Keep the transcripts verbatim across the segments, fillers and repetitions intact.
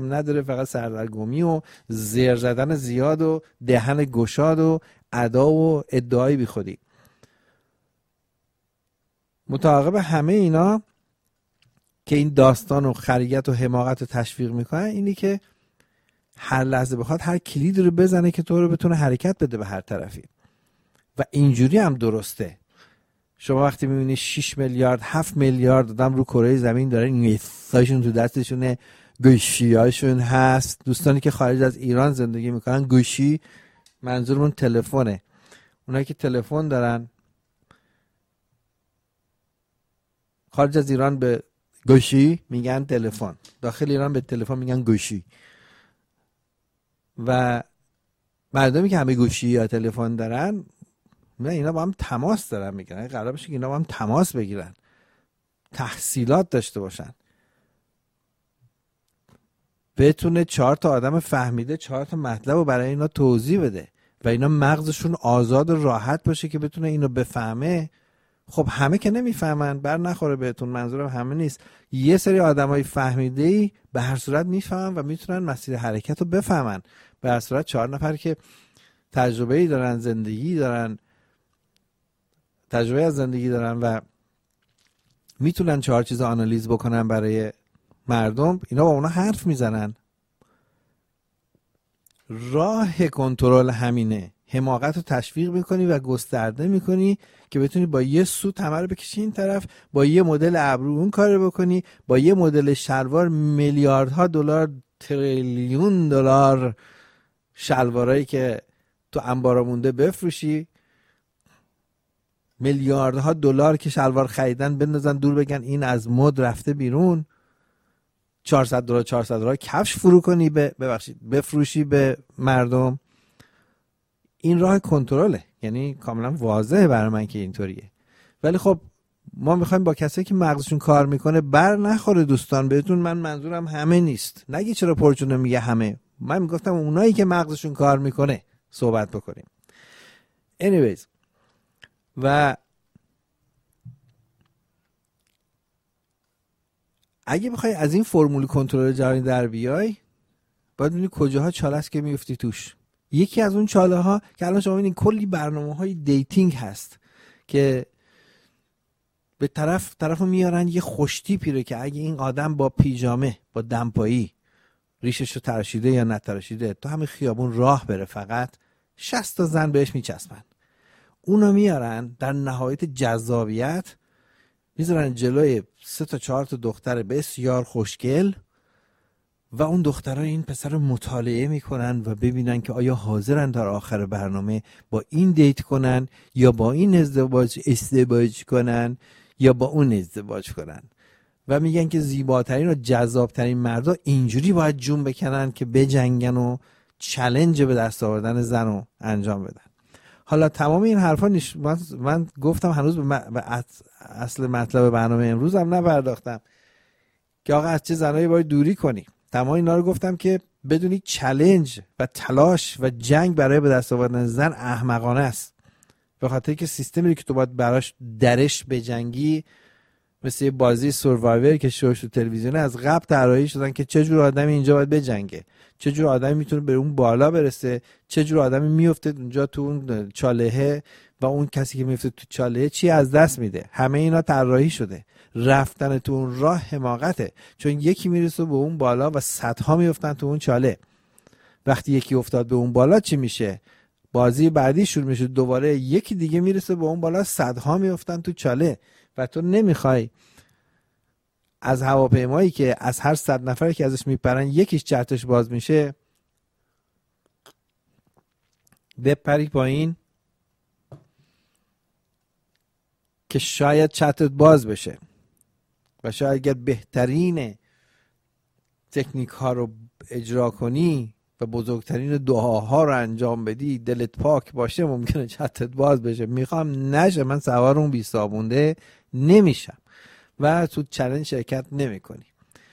نداره، فقط سردرگمی و زیر زدن زیاد و دهن گشاد و ادا و ادعای بی خودی. متعاقب همه اینا که این داستان و خریت و حماقت رو تشویق میکنن اینی که هر لحظه بخواد هر کلید رو بزنه که تو رو بتونه حرکت بده به هر طرفی. و اینجوری هم درسته. شما وقتی میبینی شش میلیارد هفت میلیارد آدم رو کره زمین داره نیستاشون تو دستشونه، گوشیاشون هست. دوستانی که خارج از ایران زندگی میکنن، گوشی منظورمون تلفنه. اونایی که تلفن دارن خارج از ایران به گوشی میگن تلفن، داخل ایران به تلفن میگن گوشی. و مردمی که همه گوشی یا تلفن دارن، نه اینا با هم تماس دارن میگیرن. قرار باشه که اینا با هم تماس بگیرن، تحصیلات داشته باشن، بتونه چهار تا آدم فهمیده چهار تا مطلب رو برای اینا توضیح بده و اینا مغزشون آزاد و راحت باشه که بتونه اینو بفهمه. خب همه که نمیفهمن، بر نخوره بهتون، منظورم همه نیست. یه سری آدمای فهمیده‌ای به هر صورت میفهمن و میتونن مسیر حرکت رو بفهمن. به هر صورت چهار نفر که تجربه‌ای دارن، زندگی دارن، تجربه از زندگی دارن و میتونن چهار چیز آنالیز بکنن برای مردم، اینا با اونا حرف میزنن. راه کنترل همینه. حماقت رو تشویق میکنی و گسترده میکنی که بتونی با یه سوت همه رو بکشی این طرف، با یه مدل ابرو اون کار رو بکنی، با یه مدل شلوار میلیاردها دلار، تریلیون دلار شلوارایی که تو انبارا مونده بفروشی، میلیاردها دلار که شلوار خریدن بندازن دور، بگن این از مد رفته بیرون. چهارصد دلار چهارصد دلار کفش فرو کنی، به ببخشید بفروشی به مردم. این راه کنترله، یعنی کاملا واضحه برای من که اینطوریه. ولی خب ما میخوایم با کسایی که مغزشون کار میکنه بر نخوره. دوستان بهتون من منظورم همه نیست، نگی چرا پرچونه میگه همه، من میگفتم اونایی که مغزشون کار میکنه صحبت بکنیم. anyways و اگه بخوای از این فرمول کنترل جهانی در بیای، باید ببینی کجاها چاله است که میفتی توش. یکی از اون چاله ها که الان شما ببینید کلی برنامه های دیتینگ هست که به طرف طرفو میارن یه خوشتیپی رو که اگه این آدم با پیژامه، با دمپایی، ریشش رو تراشیده یا نتراشیده، تو همین خیابون راه بره، فقط شصت تا زن بهش میچسبن. اونو میارن در نهایت جذابیت، میذارن جلوی سه تا چهار تا دختر بسیار خوشگل و اون دخترها این پسر رو مطالعه میکنن و ببینن که آیا حاضرن در آخر برنامه با این دیت کنن یا با این ازدواج ازدواج کنن یا با اون ازدواج کنن. و میگن که زیباترین و جذابترین مردا اینجوری باید جون بکنن که بجنگن و چالش به دست آوردن زن رو انجام بدن. حالا تمام این حرفا نش... من... من گفتم هنوز به, م... به اصل مطلب برنامه امروز هم نپرداختم که آقا از چه زنایی باید دوری کنی. تمام اینا رو گفتم که بدونی چالش و تلاش و جنگ برای به دست آوردن زن احمقانه است، به خاطر که سیستمی که تو باید براش درش بجنگی مثل یه بازی سروایور که شوش تو تلویزیون از قبل طراحی شدن که چه جور آدمی اینجا باید بجنگه، چه جور آدمی میتونه به اون بالا برسه، چه جور آدمی میفته اونجا تو اون چالهه و اون کسی که میفته تو چالهه چی از دست میده. همه اینا طراحی شده. رفتن تو اون راه حماقته، چون یکی میرسه به اون بالا و صدها میفتن تو اون چاله. وقتی یکی افتاد به اون بالا چی میشه؟ بازی بعدی شروع میشه، دوباره یکی دیگه میرسه به اون بالا، صدها میفتن تو چاله. و تو نمیخوای از هواپیمایی که از هر صد نفری که ازش میپرن یکیش چرتش باز میشه بپری پایین که شاید چرتت باز بشه و شاید اگر بهترین تکنیک ها رو اجرا کنی و بزرگترین دعاها رو انجام بدی، دلت پاک باشه، ممکنه چرتت باز بشه. میخوام نشه، من سوار اون بی صابونده نمیشم و تو چالش شرکت نمی کنی.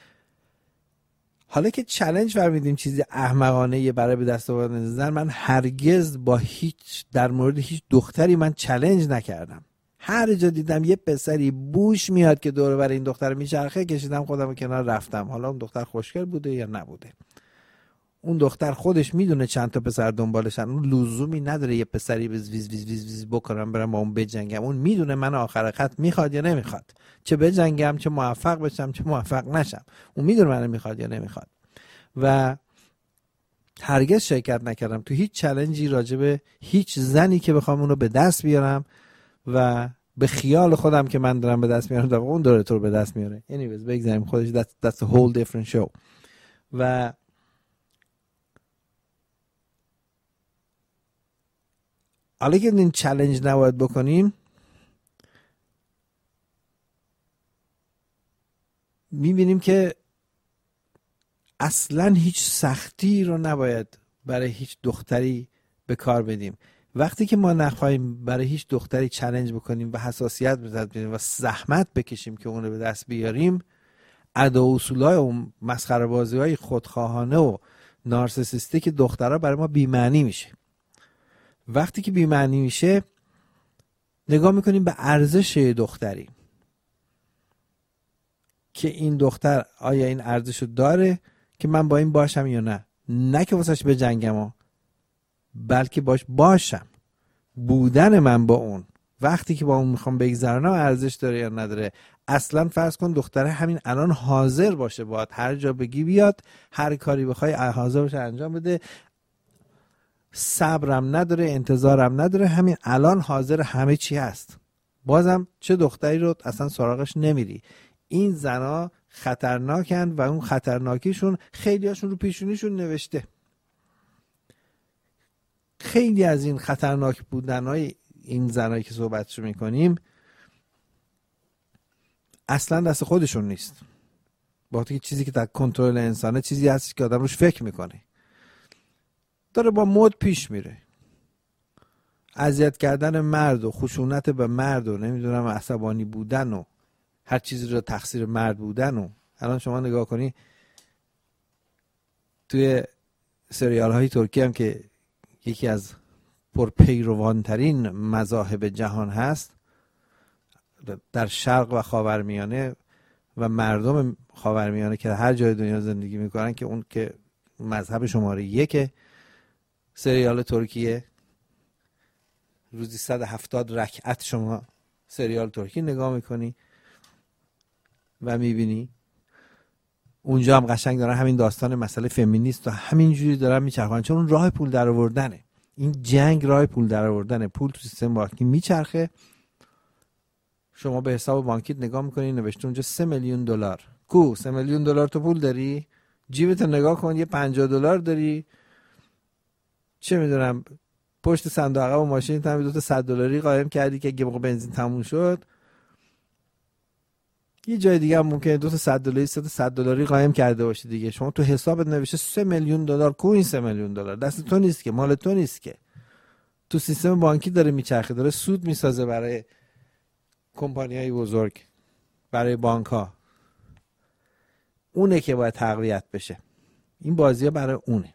حالا که چالش فرمیدیم چیزی احمقانه یه برای به دست آوردن زن، من هرگز با هیچ در مورد هیچ دختری من چالش نکردم. هر جا دیدم یه پسری بوش میاد که دور بر این دختر میچرخه، کشیدم خودم کنار رفتم. حالا اون دختر خوشگل بوده یا نبوده، اون دختر خودش میدونه چند تا پسر دنبالشن، اون لزومی نداره یه پسری ویز ویز ویز ویز ویز بکنم برم با اون بجنگم. اون میدونه من آخر خط میخواد یا نمیخواد، چه بجنگم، چه موفق بشم، چه موفق نشم. اون میدونه من میخواد یا نمیخواد. و هرگز شرکت نکردم تو هیچ چالنجی راجب هیچ زنی که بخوام اونو به دست بیارم و به خیال خودم که من دارم به دست میارم، در اون داره تو رو به دست میاره. anyways بگذاریم خودش that's, that's a whole different show. و حالا که این چالش نباید بکنیم، میبینیم که اصلا هیچ سختی رو نباید برای هیچ دختری به کار بدیم. وقتی که ما نخواهیم برای هیچ دختری چالش بکنیم و حساسیت بزنیم و زحمت بکشیم که اون رو به دست بیاریم، ادا و اصولای و مسخره بازی های خودخواهانه و نارسیسیستی که دخترها برای ما بی‌معنی میشه. وقتی که بی‌معنی میشه نگاه میکنیم به ارزش دختری که این دختر آیا این ارزشو داره که من با این باشم یا نه. نه که واسش به جنگم، بلکه باش باشم. بودن من با اون وقتی که با اون میخوام بگذرونم ارزش داره یا نداره. اصلا فرض کن دختره همین الان حاضر باشه باید هر جا بگی بیاد، هر کاری بخوای حاضر باشه انجام بده، صبرم نداره، انتظارم نداره، همین الان حاضر همه چی هست. بازم چه دختری رو اصلا سراغش نمیری. این زنا خطرناکن و اون خطرناکیشون خیلی هاشون رو پیشونیشون نوشته. خیلی از این خطرناک بودنهای این زنایی که صحبتشو میکنیم اصلا دست خودشون نیست. با اینکه چیزی که در کنترل انسانه چیزی هست که آدم روش فکر میکنه، داره با مد پیش میره. اذیت کردن مرد و خشونت به مرد و نمیدونم عصبانی بودن و هر چیزی رو تقصیر مرد بودن. و الان شما نگاه کنی توی سریال های ترکی هم که یکی از پرپیروانترین مذاهب جهان هست در شرق و خاورمیانه و مردم خاورمیانه که هر جای دنیا زندگی میکنن، که اون که مذهب شماره یک سریال ترکیه، روزی صد و هفتاد رکعت شما سریال ترکی نگاه میکنی و میبینی اونجا هم قشنگ دارن همین داستان مسئله فمینیست و همین جوری دارن میچرخن، چون اون راه پول در آوردنه. این جنگ راه پول در آوردنه. پول تو سیستم بانکی میچرخه، شما به حساب بانکیت نگاه میکنی نوشته اونجا سه میلیون دلار. کو سه میلیون دلار تو پول داری؟ جیبت نگاه کن، یه پنجاه دلار داری، چه میدونم پشت صندوق عقب ماشین هم دو تا صد دلاری قایم کردی که اگه موقع بنزین تموم شد یه جای دیگه هم ممکنه دو تا صد دلاری سه تا صد دلاری قایم کرده باشی دیگه. شما تو حسابت نوشته سه میلیون دلار. کو این سه میلیون دلار دست تو نیست که، مال تو نیست که، تو سیستم بانکی داره میچرخه، داره سود میسازه برای کمپانی‌های بزرگ، برای بانک‌ها. اونه که باید تقویت بشه. این بازی‌ها برای اونه.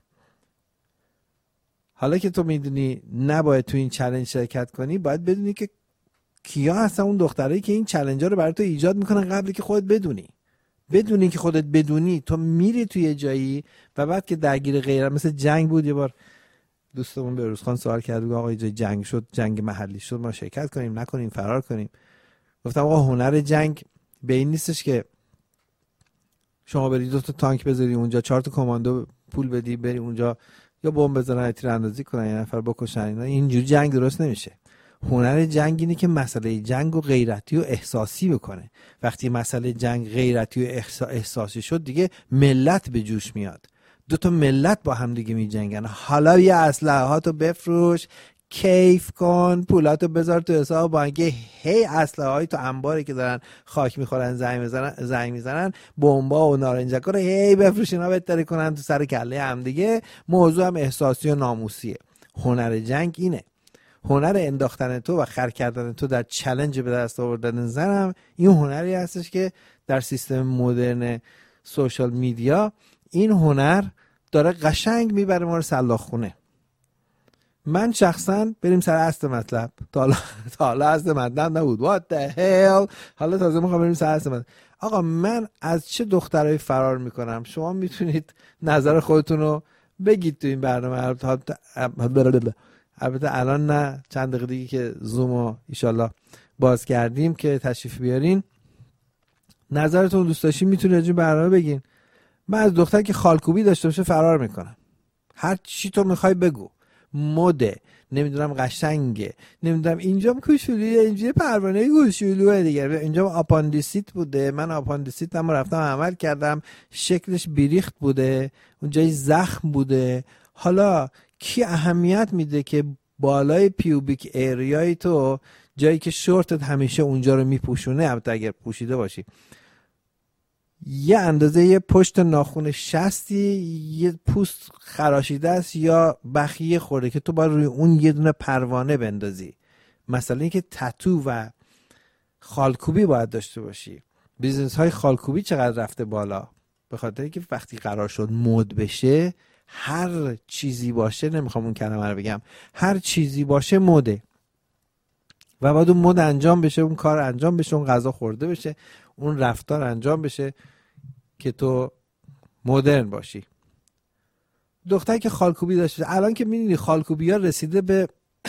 حالا که تو میدونی نباید تو این چالش شرکت کنی، باید بدونی که کیا هستن اون دخترایی که این چالنج‌ها رو برای تو ایجاد میکنن قبل که خودت بدونی. بدونی که خودت بدونی تو میری توی جایی و بعد که درگیر غیرت، مثل جنگ بود. یه بار دوستمون بهروز خان سوال کرد، آقا یه جای جنگ شد، جنگ محلی شد، ما شرکت کنیم نکنیم، فرار کنیم؟ گفتم آقا هنر جنگ به این نیستش که شما بری دو تا تانک بذاری اونجا، چهار تا کماندو پول بدی بری اونجا یا بمب بزنن، تیراندازی کنن، یه نفر بکشن. اینا اینجوری جنگ درست نمیشه. هنر جنگ اینه که مسئله جنگ و غیرتی و احساسی بکنه. وقتی مسئله جنگ غیرتی و احساسی شد دیگه ملت به جوش میاد. دو تا ملت با هم دیگه می جنگن. حالا یه اسلحه‌هاتو بفروش، کیف کن، پولاتو بذار تو حساب بانکی، هی اسلحه‌های تو انباری که دارن خاک میخورن، زنگ میزنن زنگ میزنن بمبا و نارنجکا رو هی بفروش، اینا بهتره کنن تو سر کله هم دیگه. موضوع هم احساسی و ناموسیه. هنر جنگ اینه. هنر انداختن تو و خر کردن تو در چالش به دست آوردن زنم، این هنری هستش که در سیستم مدرن سوشال میدیا این هنر داره قشنگ میبره ما رو سلاخ خونه. من شخصا بریم سر اصل مطلب. تا حالا تا حالا اصل مطلب نبود. What the hell. حالا تازه میخوام بریم سر اصل مطلب. آقا من از چه دخترایی فرار میکنم؟ شما میتونید نظر خودتون رو بگید تو این برنامه. البته الان نه، چند دقیقه دیگه که زومو ایشالله باز کردیم که تشریف بیارین، نظرتون دوست داشتین میتونید راجع به برنامه بگین. من از دختر که خالکوبی داشته باشه فرار میکنم. هر چی تو میخوای بگو، مده، نمیدونم قشنگه، نمیدونم اینجام کوچولویه، اینجا پروانه کوچولوئه دیگه، اینجا آپاندیسیت بوده، من آپاندیسیتم رفتم عمل کردم شکلش بیریخت بوده، اونجای زخم بوده. حالا کی اهمیت میده که بالای پیوبیک ایریای تو، جایی که شورتت همیشه اونجا رو میپوشونه، البته اگر پوشیده باشی، یه اندازه یه پشت ناخن شستی، یه پوست خراشیده است یا بخیه خورده که تو باید روی اون یه دونه پروانه بندازی. مثلا اینکه تتو و خالکوبی باید داشته باشی. بیزنس های خالکوبی چقدر رفته بالا؟ به خاطر اینکه وقتی قرار شد مد بشه، هر چیزی باشه، نمیخوام اون کلمه رو بگم، هر چیزی باشه مده و بعد اون مد انجام بشه، اون کار انجام بشه، اون غذا خورده بشه، اون رفتار انجام بشه که تو مدرن باشی. دختری که خالکوبی داشته، الان که می‌بینی خالکوبی ها رسیده به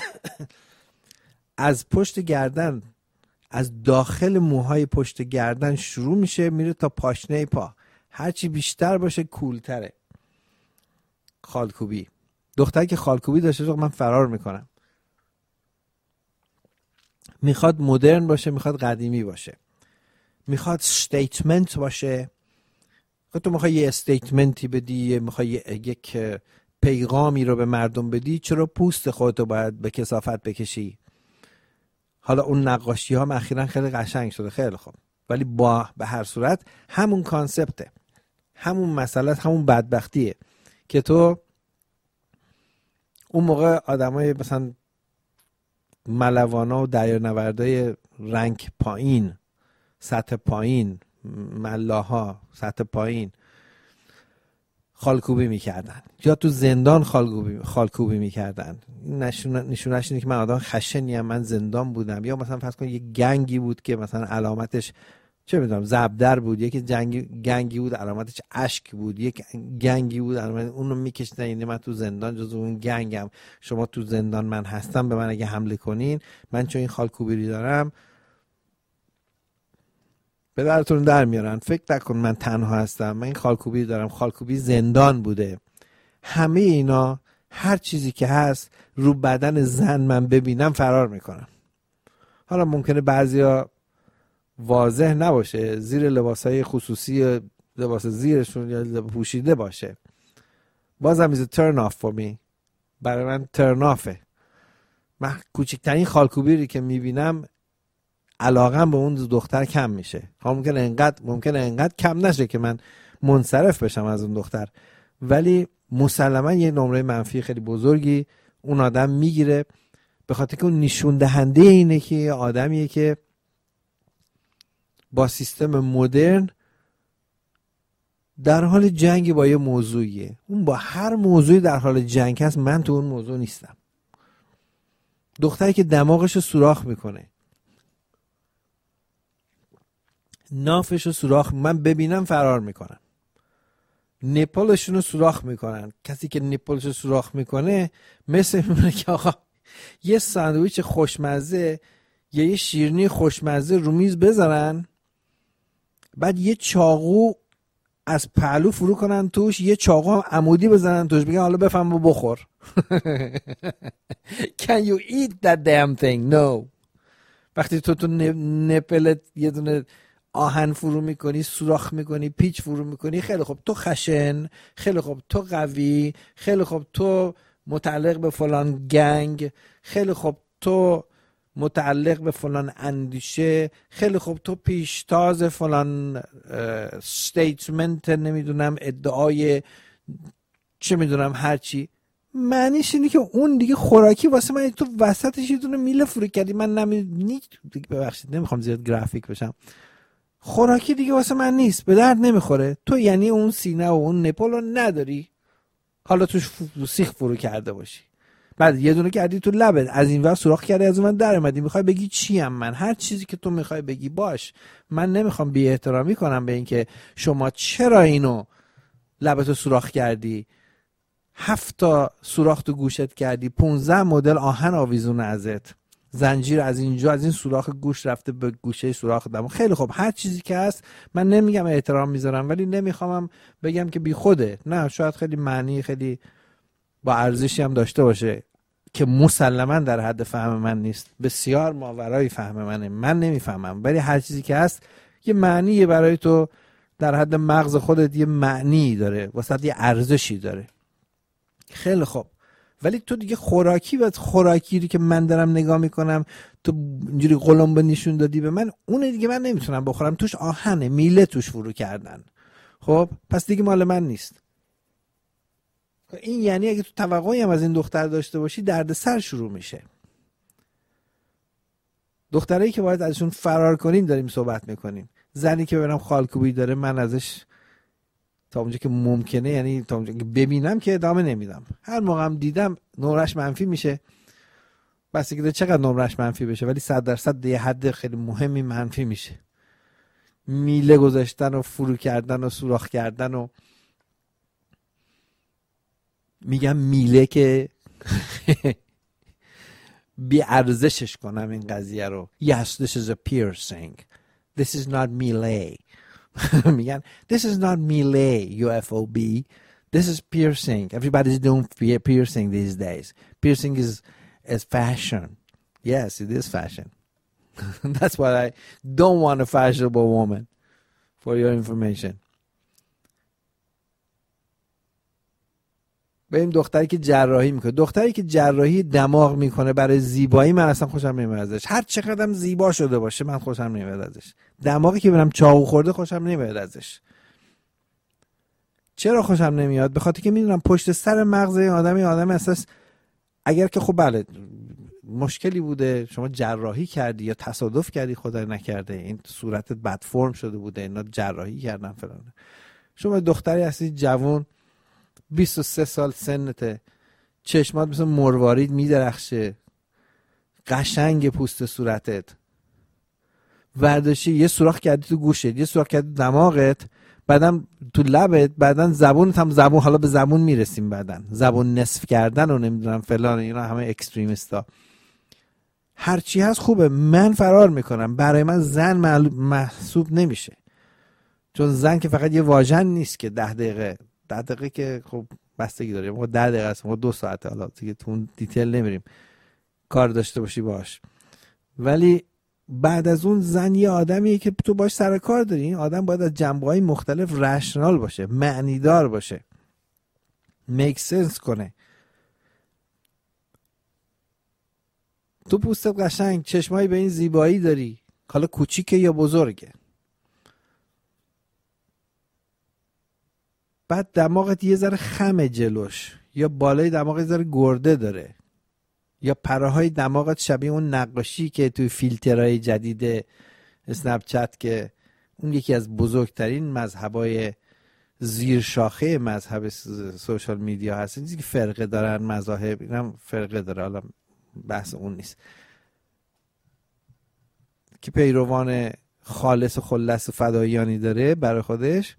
از پشت گردن، از داخل موهای پشت گردن شروع میشه میره تا پاشنه پا، هرچی بیشتر باشه کولتره. خالکوبی، دختری که خالکوبی داشته من فرار میکنم. میخواد مدرن باشه، میخواد قدیمی باشه، میخواد استیتمنت باشه. تو میخوای یه استیتمنتی بدی، میخوای یک پیغامی رو به مردم بدی، چرا پوست خودتو باید به کثافت بکشی؟ حالا اون نقاشی ها اخیراً خیلی قشنگ شده، خیلی خوب، ولی با به هر صورت همون کانسپته، همون مسئله، همون بدبختیه که تو اون موقع آدمای مثلا ملوانا و دریانوردای رنگ پایین، سطح پایین، ملاها سطح پایین خالکوبی میکردن یا تو زندان خالکوبی خالکوبی میکردن. نشونش اینه که من آدم خشنی ام، من زندان بودم. یا مثلا فرض کن یک گنگی بود که مثلا علامتش چه میدونم زبدر بود، یکی جنگی گنگی بود علامتش اشک بود، یک گنگی بود علامت اونو میکشیدن. یعنی من تو زندان جزو اون گنگم، شما تو زندان من هستم، به من اگه حمله کنین، من چون این خالکوبی دارم به درتون در میارن. فکر نکن من تنها هستم، من این خالکوبی دارم. خالکوبی زندان بوده. همه اینا، هر چیزی که هست رو بدن زن من ببینم فرار میکنم. حالا ممکنه بعضیا واضح نباشه، زیر لباسای خصوصی، لباس زیرشون یا پوشیده باشه، بازم is a turn off for me. برای من turn offه. من کوچکترین خالکوبی که میبینم علاقم به اون دختر کم میشه. ممکنه انقدر ممکنه انقدر کم نشه که من منصرف بشم از اون دختر، ولی مسلما یه نمره منفی خیلی بزرگی اون آدم میگیره، به خاطر که اون نشون دهنده اینه که آدمیه که با سیستم مدرن در حال جنگ با یه موضوعیه. اون با هر موضوعی در حال جنگ هست، من تو اون موضوع نیستم. دختری که دماغش رو سوراخ میکنه، نافش رو سوراخ، من ببینم فرار میکنم. نپلشون رو سوراخ میکنن. کسی که نپلش رو سوراخ میکنه مثل میمونه که آقا یه ساندویچ خوشمزه یا یه شیرینی خوشمزه رو میز بذارن، بعد یه چاقو از پهلو فرو کنن توش، یه چاقو هم عمودی بزنن توش، بگن حالا بفهم و بخور. Can you eat that damn thing? No. وقتی تو تو نپلت یه دونه آهن فرو میکنی، سوراخ میکنی، پیچ فرو میکنی، خیلی خوب تو خشن، خیلی خوب تو قوی، خیلی خوب تو متعلق به فلان گنگ، خیلی خوب تو متعلق به فلان اندیشه، خیلی خوب تو پیشتاز فلان استیتمنت، نمیدونم ادعای چه میدونم هرچی. معنیش اینه که اون دیگه خوراکی واسه من، تو وسطش یه دونه میله فرو کردی، من نمی ببخشید نمیخوام زیاد گرافیک بشم، خوراکی دیگه واسه من نیست، به درد نمیخوره. تو یعنی اون سینه و اون نپل رو نداری، حالا توش سیخ فرو کرده باشی. بعد یه دونه کردی تو لبت، از این ور سوراخ کردی از اون ور در اومدی، میخوای بگی چی ام من؟ هر چیزی که تو میخوای بگی باش. من نمیخوام بی احترامی کنم به این که شما چرا اینو لبتو سوراخ کردی، هفت تا سوراخ تو گوشت کردی، پونزده مدل آهن آویزونه ازت، زنجیر از اینجا از این سوراخ گوش رفته به گوشه سوراخ دم. خیلی خب هر چیزی که هست من نمیگم احترام میذارم، ولی نمیخوام بگم که بی خوده. نه، شاید خیلی معنی خیلی با ارزشی هم داشته باشه که مسلما در حد فهم من نیست، بسیار ماورای فهم منه، من نمیفهمم، ولی هر چیزی که هست یه معنی برای تو در حد مغز خودت یه معنی داره، واسه یه ارزشی داره. خیلی خوب، ولی تو دیگه خوراکی و خوراکی رو که من دارم نگاه میکنم تو اینجوری قلمبه نشون دادی به من، اون دیگه من نمیتونم بخورم، توش آهنه، میله توش فرو کردن. خب پس دیگه مال من نیست. این یعنی اگه تو توقعی هم از این دختر داشته باشی دردسر شروع میشه. دخترایی که باید ازشون فرار کنیم داریم صحبت میکنیم. زنی که ببینم خالکوبی داره من ازش تا اونجا که ممکنه، یعنی تا اونجا که ببینم که ادامه نمیدم. هر موقع هم دیدم نمرش منفی میشه، بس که چقدر نمرش منفی بشه، ولی صد درصد یه حد خیلی مهمی منفی میشه. میله گذاشتن و فرو کردن و سوراخ کردن و میگم میله که بی ارزشش کنم این قضیه رو. Yes, this is a piercing. This is not melee. میگن this is not melee, U F O B. This is piercing. Everybody's doing piercing these days. Piercing is is fashion. Yes, it is fashion. That's why I don't want a fashionable woman, for your information. به این دختری که جراحی میکنه، دختری که جراحی دماغ میکنه برای زیبایی، من اصلا خوشم نمیاد ازش. هر چقدرم زیبا شده باشه من خوشم نمیاد ازش. دماغی که برم چاقو خورده خوشم نمیاد ازش. چرا خوشم نمیاد؟ به خاطر که میدونم پشت سر مغز این آدمی آدم اساس اگر که خب بله مشکلی بوده، شما جراحی کردی یا تصادف کردی، خدای نکرده این صورتت بد فرم شده بوده، اینا جراحی کردن فلان. شما دختری هستی جوان، بیست و سه سال سنته، چشمات مثل مروارید میدرخشه، قشنگ پوست صورتت، ورداشی یه سوراخ کردی تو گوشت، یه سوراخ کردی تو دماغت، بعدم تو لبت، بعدن زبونت هم زبون، حالا به زبون میرسیم، بعدن زبون نصف کردن و نمیدونم فلان، اینا همه اکستریمیستا. هرچی هست خوبه، من فرار میکنم. برای من زن محسوب نمیشه، چون زن که فقط یه واژن نیست که ده دقیقه ده دقیقه که خب بستگی داره، ما ده دقیقه است، ما دو ساعته، حالا دیگه تو اون دیتیل نمیریم، کار داشته باشی باش. ولی بعد از اون زن یه آدمیه که تو باش سر کار داری. این آدم باید از جنبه‌های مختلف رشنال باشه، معنیدار باشه، میک سنس کنه. تو پوستت قشنگ، چشمایی به این زیبایی داری، حالا کوچیکه یا بزرگه، بعد دماغت یه ذره خمه جلوش، یا بالای دماغت یه ذره گرده داره، یا پرههای دماغت شبیه اون نقاشی که توی فیلترهای جدید اسنپ چت، که اون یکی از بزرگترین مذهبای زیر شاخه مذهب سوشال میدیا هست. چیزی که فرقه دارن مذاهب، اینم فرقه داره، حالا بحث اون نیست، که پیروان خالص و خلص و فداییانی داره برای خودش.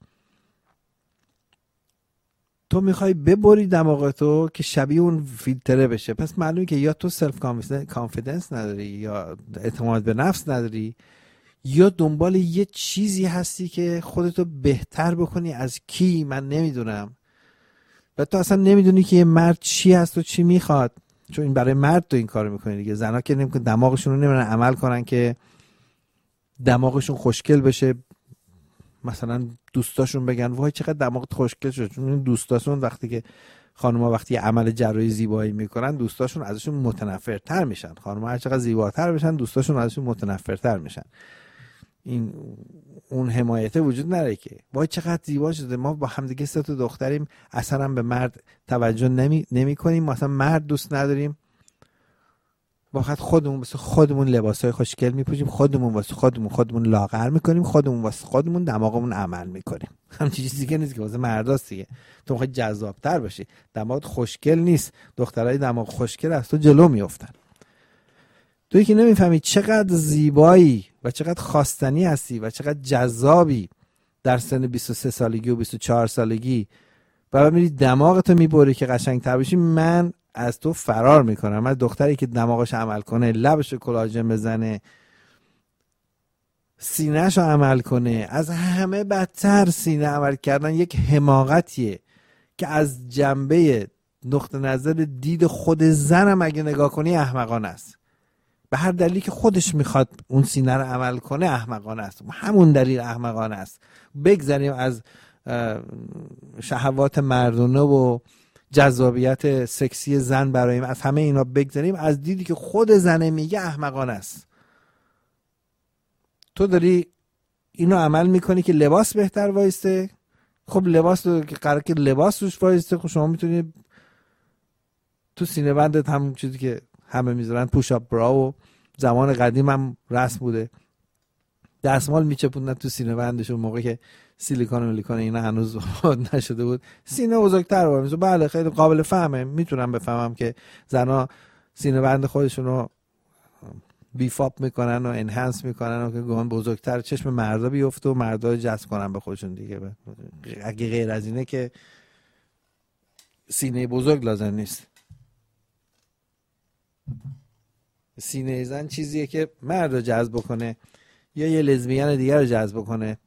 تو میخوای ببری دماغتو که شبیه اون فیلتره بشه، پس معلومه که یا تو سلف کانفیدنس نداری، یا اعتماد به نفس نداری، یا دنبال یه چیزی هستی که خودتو بهتر بکنی از کی، من نمیدونم. و تو اصلا نمیدونی که یه مرد چی هست و چی میخواد، چون این برای مرد تو این کارو میکنی دیگه. زنا که نمیکنن، دماغشون رو نمیرن عمل کنن که دماغشون خوشگل بشه، مثلا دوستاشون بگن وای چقدر دماغت خوشگل شد. چون دوستاشون وقتی که خانم‌ها وقتی عمل جراحی زیبایی میکنن، دوستاشون ازشون متنفرتر میشن. خانم‌ها هر چقدر زیباتر بشن، دوستاشون ازشون متنفرتر میشن. این اون حمایت وجود نداره که وای چقدر زیبا شده، ما با همدیگه سه تا دختریم، اصلا هم به مرد توجه نمی نمی کنیم، مثلا مرد دوست نداریم. واقعا خودمون واسه خودمون لباسای خوشگل میپوشیم، خودمون واسه خودمون خودمون لاغر میکنیم، خودمون واسه خودمون دماغمون عمل میکنیم. همچین چیزی که نیست که واسه مرداست دیگه. تو میخوای جذابتر باشی، دماغت خوشگل نیست، دخترای دماغ خوشگل از تو جلو میافتن. توی که نمیفهمی چقدر زیبایی و چقدر خواستنی هستی و چقدر جذابی در سن بیست و سه سالگی و بیست و چهار سالگی و میری دماغتو میبری که قشنگ‌تر بشی. من از تو فرار میکنم. من دختری که دماغش عمل کنه، لبش کلاژن بزنه، سینه‌شو عمل کنه، از همه بدتر سینه عمل کردن یک حماقتیه که از جنبه نقطه نظر دید خود زنم اگه نگاه کنی احمقانه است. به هر دلیلی که خودش میخواد اون سینه رو عمل کنه احمقانه است. همون دلیل احمقانه است. بگذاریم از شهوات مردونه و جذابیت سکسی زن برایم، از همه اینا بگذاریم، از دیدی که خود زنه میگه احمقانه است. تو داری اینو عمل میکنی که لباس بهتر وایسته. خب لباس رو که قراره که لباس روش وایسته، خب شما میتونی تو سینه بندت همون چیزی که همه میذارن پوش اپ برا و زمان قدیم هم رسم بوده، دستمال میچپوندن تو سینه بندشون موقعی که سیلیکون و میلیکون اینا هنوز نشده بود، سینه بزرگتر بود. بله خیلی قابل فهمه، میتونم بفهمم که زنا سینه بند خودشون رو بیفاپ میکنن و انهانس میکنن و که گمان بزرگتر چشم مردا بیفته و مردا رو جذب کنن به خودشون دیگه. اگه غیر از اینه که سینه بزرگ لازم نیست. سینه زن چیزیه که مرد رو جذب کنه یا یه لزبیان دیگر رو جذب کنه.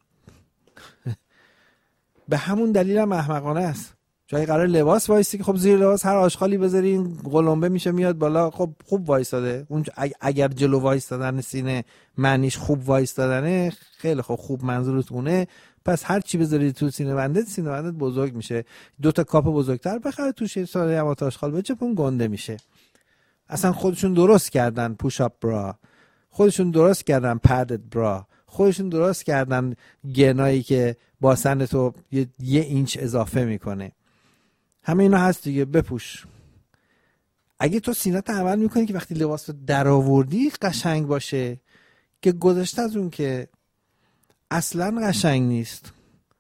به همون دلیل هم احمقانه است. جایی قرار لباس وایستی که خب زیر لباس هر آشغالی بذاری این قلمبه میشه میاد بالا. خب خوب وایساده اون، اگر جلو وایستادن سینه معنیش خوب وایستادنه، خیلی خوب خوب منظورت اونه، پس هر چی بذاری تو سینه بندت، سینه بندت بزرگ میشه. دو تا کاپ بزرگتر بخره توش ساده هم آشغال بچپون گنده میشه. اصلا خودشون درست کردن پوش اپ برا، خودشون درست کردن پدد برا، خودشون درست کردن گنایی که با سن تو یه, یه اینچ اضافه میکنه. همه اینا هست دیگه، بپوش. اگه تو سینت عمل میکنی که وقتی لباس رو در آوردی قشنگ باشه، که گذشته از اون که اصلا قشنگ نیست.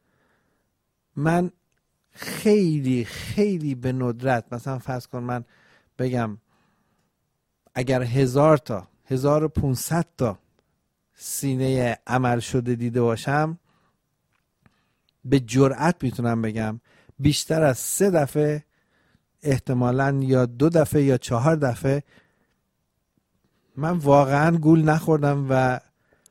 من خیلی خیلی به ندرت، مثلا فرض کن من بگم اگر هزار تا هزار و پونصد تا سینه عمل شده دیده باشم، به جرئت میتونم بگم بیشتر از سه دفعه احتمالاً یا دو دفعه یا چهار دفعه من واقعاً گول نخوردم و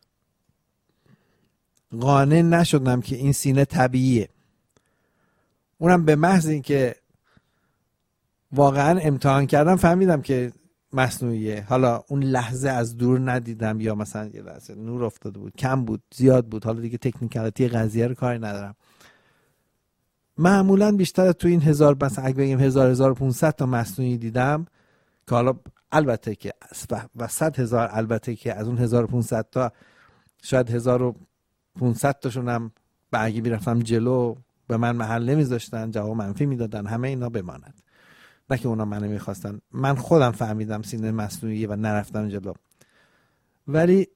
قانع نشدم که این سینه طبیعیه. اونم به محض این که واقعاً امتحان کردم فهمیدم که مصنوعیه. حالا اون لحظه از دور ندیدم یا مثلا یه لحظه نور افتاده بود، کم بود، زیاد بود، حالا دیگه تکنیکالیتی قضیه رو کاری ندارم. معمولا بیشتر تو این هزار، مثلا اگه بگیم هزار هزار و پونصد تا مصنوعی دیدم که حالا البته که و صد هزار، البته که از اون هزار و پونصد تا شاید هزار و پونصد تاشون هم بعدی میرفتم جلو به من محل نمیذاشتن، جواب منفی میدادن، همه اینا بماند. نه که اونا منو میخواستن، من خودم فهمیدم سینه مصنوعیه و نرفتم جلو. ولی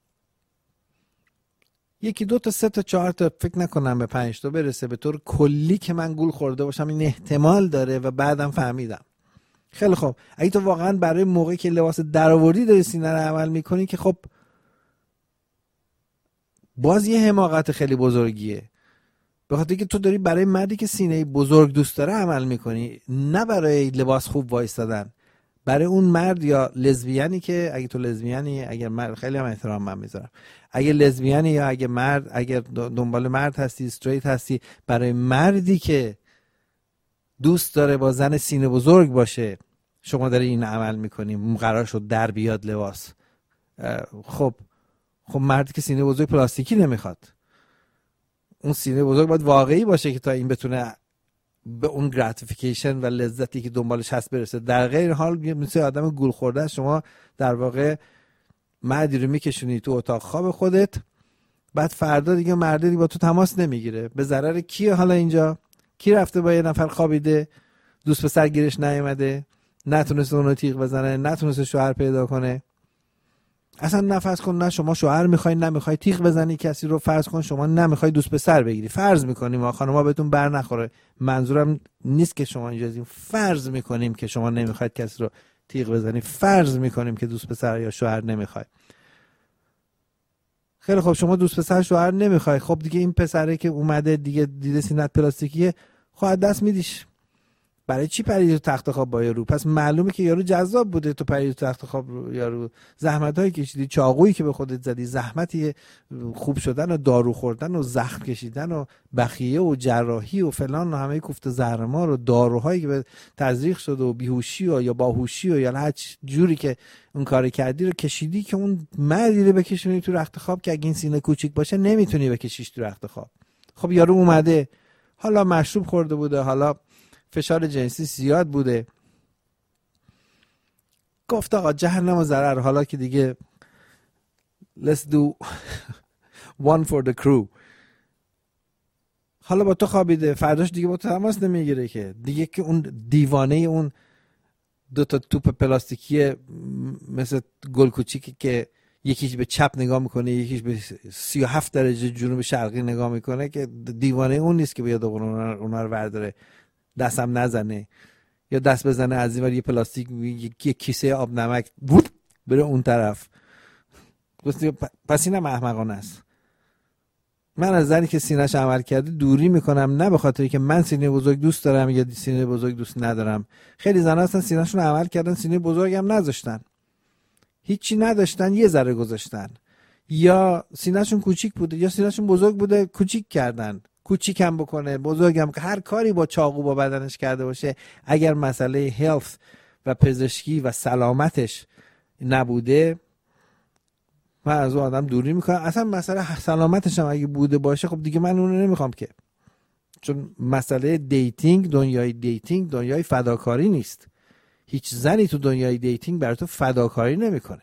یکی دو تا سه تا چهار تا فکر نکنم به پنج تا برسه به طور کلی که من گول خورده باشم این احتمال داره و بعدم فهمیدم. خیلی خوب، اگه تو واقعا برای موقعی که لباس درآوردی داری سینه رو عمل میکنی که خب باز یه حماقت خیلی بزرگیه، به خاطر که تو داری برای مردی که سینه بزرگ دوست داره عمل میکنی، نه برای لباس خوب وایستادن. برای اون مرد یا لزبیانی که، اگه تو لزبیانی، اگر مرد، خیلی هم احترام من میذارم، اگه لزبیانی یا اگه مرد، اگر دنبال مرد هستی، استریت هستی، برای مردی که دوست داره با زن سینه بزرگ باشه شما داری این عمل میکنی، قرار شد در بیاد لباس. خب خب مردی که سینه بزرگ پلاستیکی نمیخواد، اون سینه بزرگ باید واقعی باشه که تا این بتونه به اون گراتیفیکیشن و لذتی که دنبالش هست برسه. در غیر حال مثل آدم گول خورده شما در واقع مردی رو میکشونی تو اتاق خواب خودت، بعد فردا دیگه مردی دیگه با تو تماس نمیگیره. به ضرر کیه حالا اینجا؟ کی رفته با یه نفر خوابیده دوست پسر گیرش نیومده؟ نتونسته اونو تیغ بزنه، نتونسته شوهر پیدا کنه. اصلا نفس کن نه شما شوهر میخوای نمیخوای تیغ بزنی کسی رو، فرض کن شما نمیخوای دوست پسر بگیری، فرض میکنیم ما خانم‌ها بهتون بر نخوره، منظورم نیست که شما اینجا، فرض میکنیم که شما نمیخواید کسی رو تیغ بزنی، فرض میکنیم که دوست پسر یا شوهر نمیخوای. خیلی خب شما دوست پسر شوهر نمیخوای، خب دیگه این پسره که اومده دیگه دیده سینت پلاستیکیه، خب دست میدیش. برای چی پریدی تو تخت خواب با یارو؟ پس معلومه که یارو جذاب بوده، تو پریدی تو تخت خواب یارو، زحمتایی کشیدی، چاقویی که به خودت زدی، زحمتی خوب شدن و دارو خوردن و زخم کشیدن و بخیه و جراحی و فلان و همه کوفت زهرمار و داروهایی که به تزریق شده و بیهوشی و یا باهوشی و یا هر جوری که اون کارو کردی رو کشیدی که اون مردی رو بکشونی تو رخت خواب که اگه این سینه کوچیک باشه نمیتونی بکشیش تو رخت خواب. خب یارو اومده، حالا مشروب خورده بوده، حالا فشار جنسی زیاد بوده، گفت آقا جهنم و ضرر، حالا که دیگه let's do one for the crew. حالا با تو خوابیده، فرداش دیگه با تو تماس نمیگیره که دیگه، که اون دیوانه اون دو تا توپ پلاستیکی مثل گل کوچیکی که یکیش به چپ نگاه میکنه یکیش به سی و هفت درجه جنوب شرقی نگاه میکنه، که دیوانه اون نیست که بیاد اونا رو ورداره دستم نزنه یا دست بزنه از این ور یه پلاستیک یک کیسه آب نمک بره اون طرف. پس اینم احمقانه است. من از زنی که سینه‌ش عمل کرده دوری میکنم، نه به خاطری که من سینه بزرگ دوست دارم یا سینه بزرگ دوست ندارم. خیلی زنا هستن سینه‌شون عمل کردن سینه بزرگ هم نذاشتن، هیچی نداشتن یه ذره گذاشتن، یا سینه‌شون کوچیک بوده یا سینه‌شون بزرگ بوده کوچیک کردن، کوچیکم بکنه بزرگم، هر کاری با چاقو با بدنش کرده باشه، اگر مسئله هلث و پزشکی و سلامتش نبوده من از اون آدم دوری میکنم. اصلا مسئله سلامتش هم اگه بوده باشه خب دیگه من اونو نمیخوام که، چون مسئله دیتینگ دنیای دیتینگ دنیای فداکاری نیست. هیچ زنی تو دنیای دیتینگ برای تو فداکاری نمیکنه،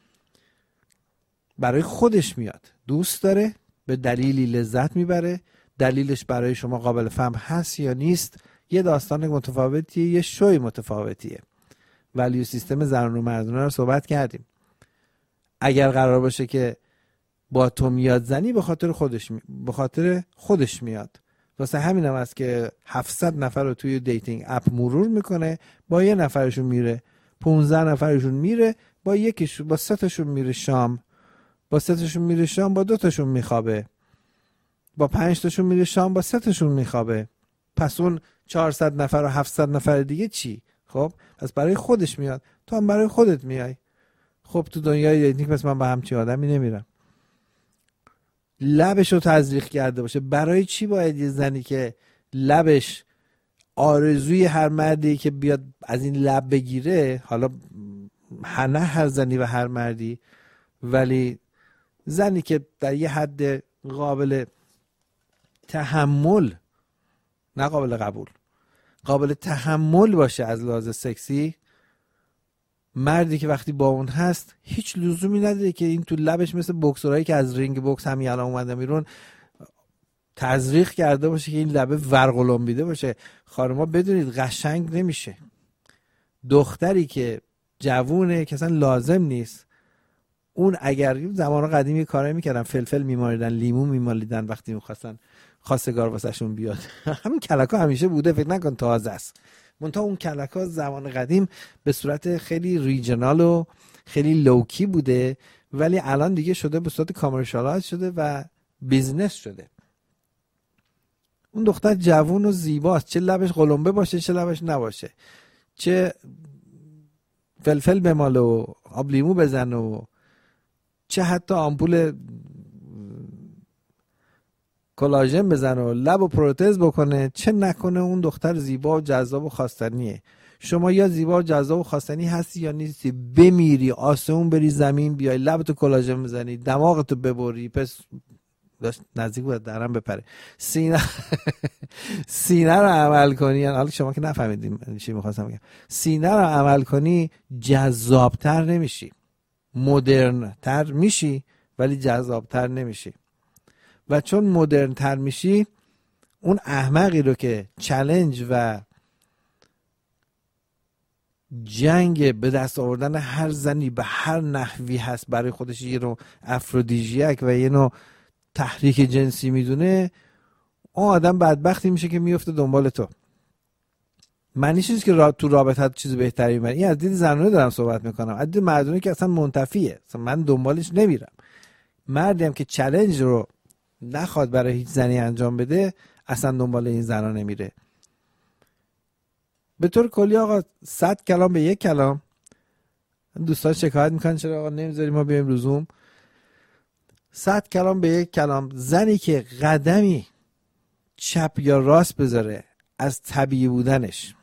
برای خودش میاد، دوست داره، به دلیلی لذت میبره، دلیلش برای شما قابل فهم هست یا نیست یه داستان متفاوتیه، یه شوی متفاوتیه. ولیو سیستم زنان و مردانه رو صحبت کردیم. اگر قرار باشه که با تو میاد زنی به خاطر خودش می... به خاطر خودش میاد. واسه همین هم است که هفتصد نفر رو توی دیتینگ اپ مرور میکنه، با یه نفرشون میره، پانزده نفرشون میره، با یکیشون با سه تاشون میره شام، با سه تاشون میره شام، با دو تاشون میخوابه، با پنج تاشون میره شام، با سه تاشون میخوابه. پس اون چهارصد نفر و هفتصد نفر دیگه چی؟ خب پس برای خودش میاد، تو هم برای خودت میای. خب تو دنیای دیتینگ پس من با همچین آدمی نمیرم. لبش رو تزریق کرده باشه. برای چی باید یه زنی که لبش آرزوی هر مردی که بیاد از این لب بگیره، حالا نه هر زنی و هر مردی، ولی زنی که در یه حد قابل تحمل، نه قابل قبول، قابل تحمل باشه از لحاظ سکسی، مردی که وقتی با اون هست هیچ لزومی نداره که این تو لبش مثل بوکسورایی که از رینگ بوکس همین الان اومدن بیرون تزریق کرده باشه که این لبه ورقلمبیده باشه. خانم‌ها بدونید قشنگ نمیشه. دختری که جوونه که اصلا لازم نیست، اون اگر زمان قدیمی کارایی میکردن فلفل میمالیدن، لیمو میمالیدن وقتی میخواستن خواستگار واسهشون بیاد. همین کلکا همیشه بوده، فکر نکن تازه است. منتها اون کلکا زمان قدیم به صورت خیلی ریجنال و خیلی لوکی بوده، ولی الان دیگه شده به صورت کامرشالایز شده و بیزنس شده. اون دختر جوون و زیباست، چه لبش قلمبه باشه چه لبش نباشه، چه فلفل بماله و آب لیمو بزنه و چه حتی آمپول کلاژن بزنه و لب و پروتز بکنه، چه نکنه اون دختر زیبا و جذاب و خواستنیه. شما یا زیبا و جذاب و خواستنی هستی یا نیستی، بمیری آسمون بری زمین بیای لبتو کلاژن بزنی دماغتو ببری، پس داشت نزدیک بود درم بپره، سینه سینه رو عمل کنی، حالا شما که نفهمیدیم چی می‌خواستم بگم، سینه رو عمل کنی جذابتر نمیشی، مدرن تر میشی ولی جذابتر نمیشی. و چون مدرن تر میشی، اون احمقی رو که چالش و جنگ به دست آوردن هر زنی به هر نحوی هست برای خودش یه نوع افرودیژیک و یه نوع تحریک جنسی میدونه، اون آدم بدبختی میشه که میفته دنبال تو. معنیش نیست که را تو رابطه چیز بهتری میبری. این از دید زنانه دارم صحبت میکنم، از دید مردونه که اصلا منتفیه، اصلا من دنبالش نمیرم. مردی هم که چالش رو نخواد برای هیچ زنی انجام بده اصلا دنبال این زنا نمیره. به طور کلی آقا صد کلام به یک کلام. دوستان شکایت میکنن چرا آقا نمیذاری ما بیایم روزوم. صد کلام به یک کلام. زنی که قدمی چپ یا راست بذاره از طبیعی بودنش،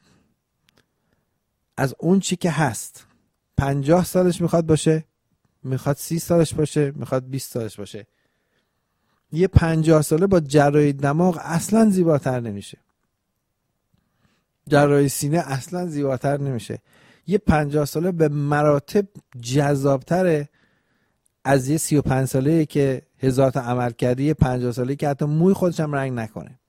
از اون چی که هست، پنجاه سالش میخواد باشه، میخواد سی سالش باشه، میخواد بیست سالش باشه، یه پنجاه ساله با جراحی دماغ اصلا زیباتر نمیشه، جراحی سینه اصلا زیباتر نمیشه. یه پنجاه ساله به مراتب جذابتره از یه سی و پنج ساله که هزار تا عمل کرده، یه پنجاه ساله که حتی موی خودش هم رنگ نکنه.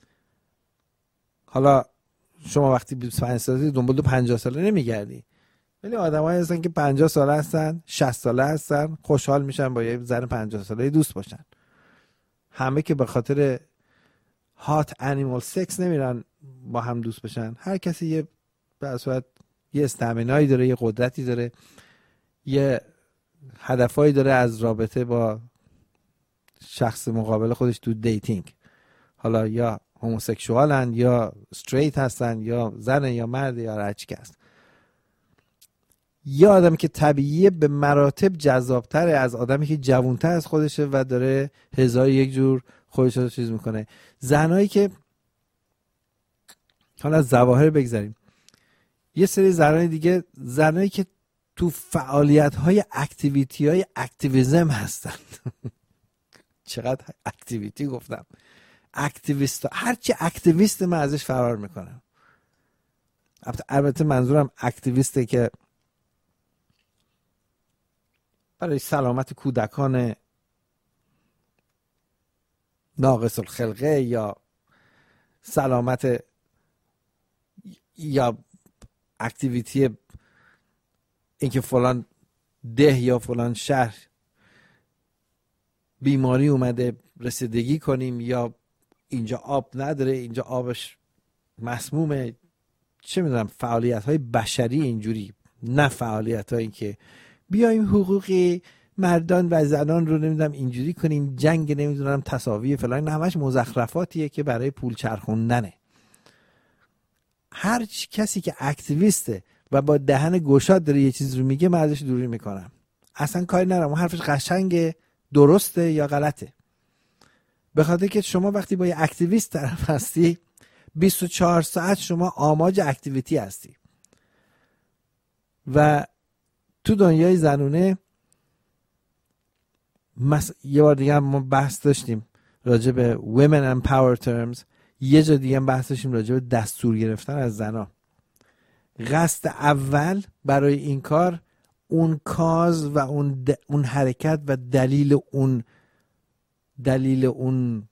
حالا شما وقتی بیست و پنج ساله دنبال دو پنجاه ساله نمیگردی، ولی آدمایی هستن که پنجاه ساله هستن، شصت ساله هستن، خوشحال میشن با یه زن پنجاه ساله دوست باشن. همه که به خاطر هات انیمال سکس نمیرن با هم دوست بشن. هر کسی یه به اصالت یه استامینایی داره، یه قدرتی داره، یه هدفایی داره از رابطه با شخص مقابل خودش تو دیتینگ. حالا یا هوموسکسوالن یا استریت هستن یا زن یا مرد یا هر چی که هست. یه آدم که طبیعیه به مراتب جذابتره از آدمی که جوانتر از خودشه و داره هزار یک جور خودش رو چیز میکنه. زنایی که حالا از ظواهر بگذاریم، یه سری زنای دیگه، زنایی که تو فعالیت های اکتیویتی های اکتیویزم هستن. چقدر اکتیویتی گفتم، اکتیویست، هرچی اکتیویست من ازش فرار میکنم. البته منظورم اکتیویسته که برای سلامت کودکان ناقص الخلقه یا سلامت یا اکتیویتی اینکه فلان ده یا فلان شهر بیماری اومده رسیدگی کنیم، یا اینجا آب نداره، اینجا آبش مسمومه، چه میدونم، فعالیت های بشری اینجوری، نه فعالیت هایی که بیایم حقوق مردان و زنان رو نمیدونم اینجوری کنیم، جنگ نمیدونم تساوی فلان، نه، همش مزخرفاتیه که برای پول چرخوندنه. هر کسی که اکتیویسته و با دهن گشاد داره یه چیز رو میگه، من ازش دوری میکنم. اصلا کاری ندارم اون حرفش قشنگه، درسته یا غلطه. به خاطر که شما وقتی با یه اکتیویست طرف هستی، بیست و چهار ساعت شما آماج اکتیویتی هستی. و تو دنیای زنونه مس... یه بار دیگه هم ما بحث داشتیم راجع به women and power terms، یه جا دیگه هم بحث داشتیم راجع به دستور گرفتن از زنا. قصد اول برای این کار اون کاز و اون, د... اون حرکت و دلیل اون دلیل اون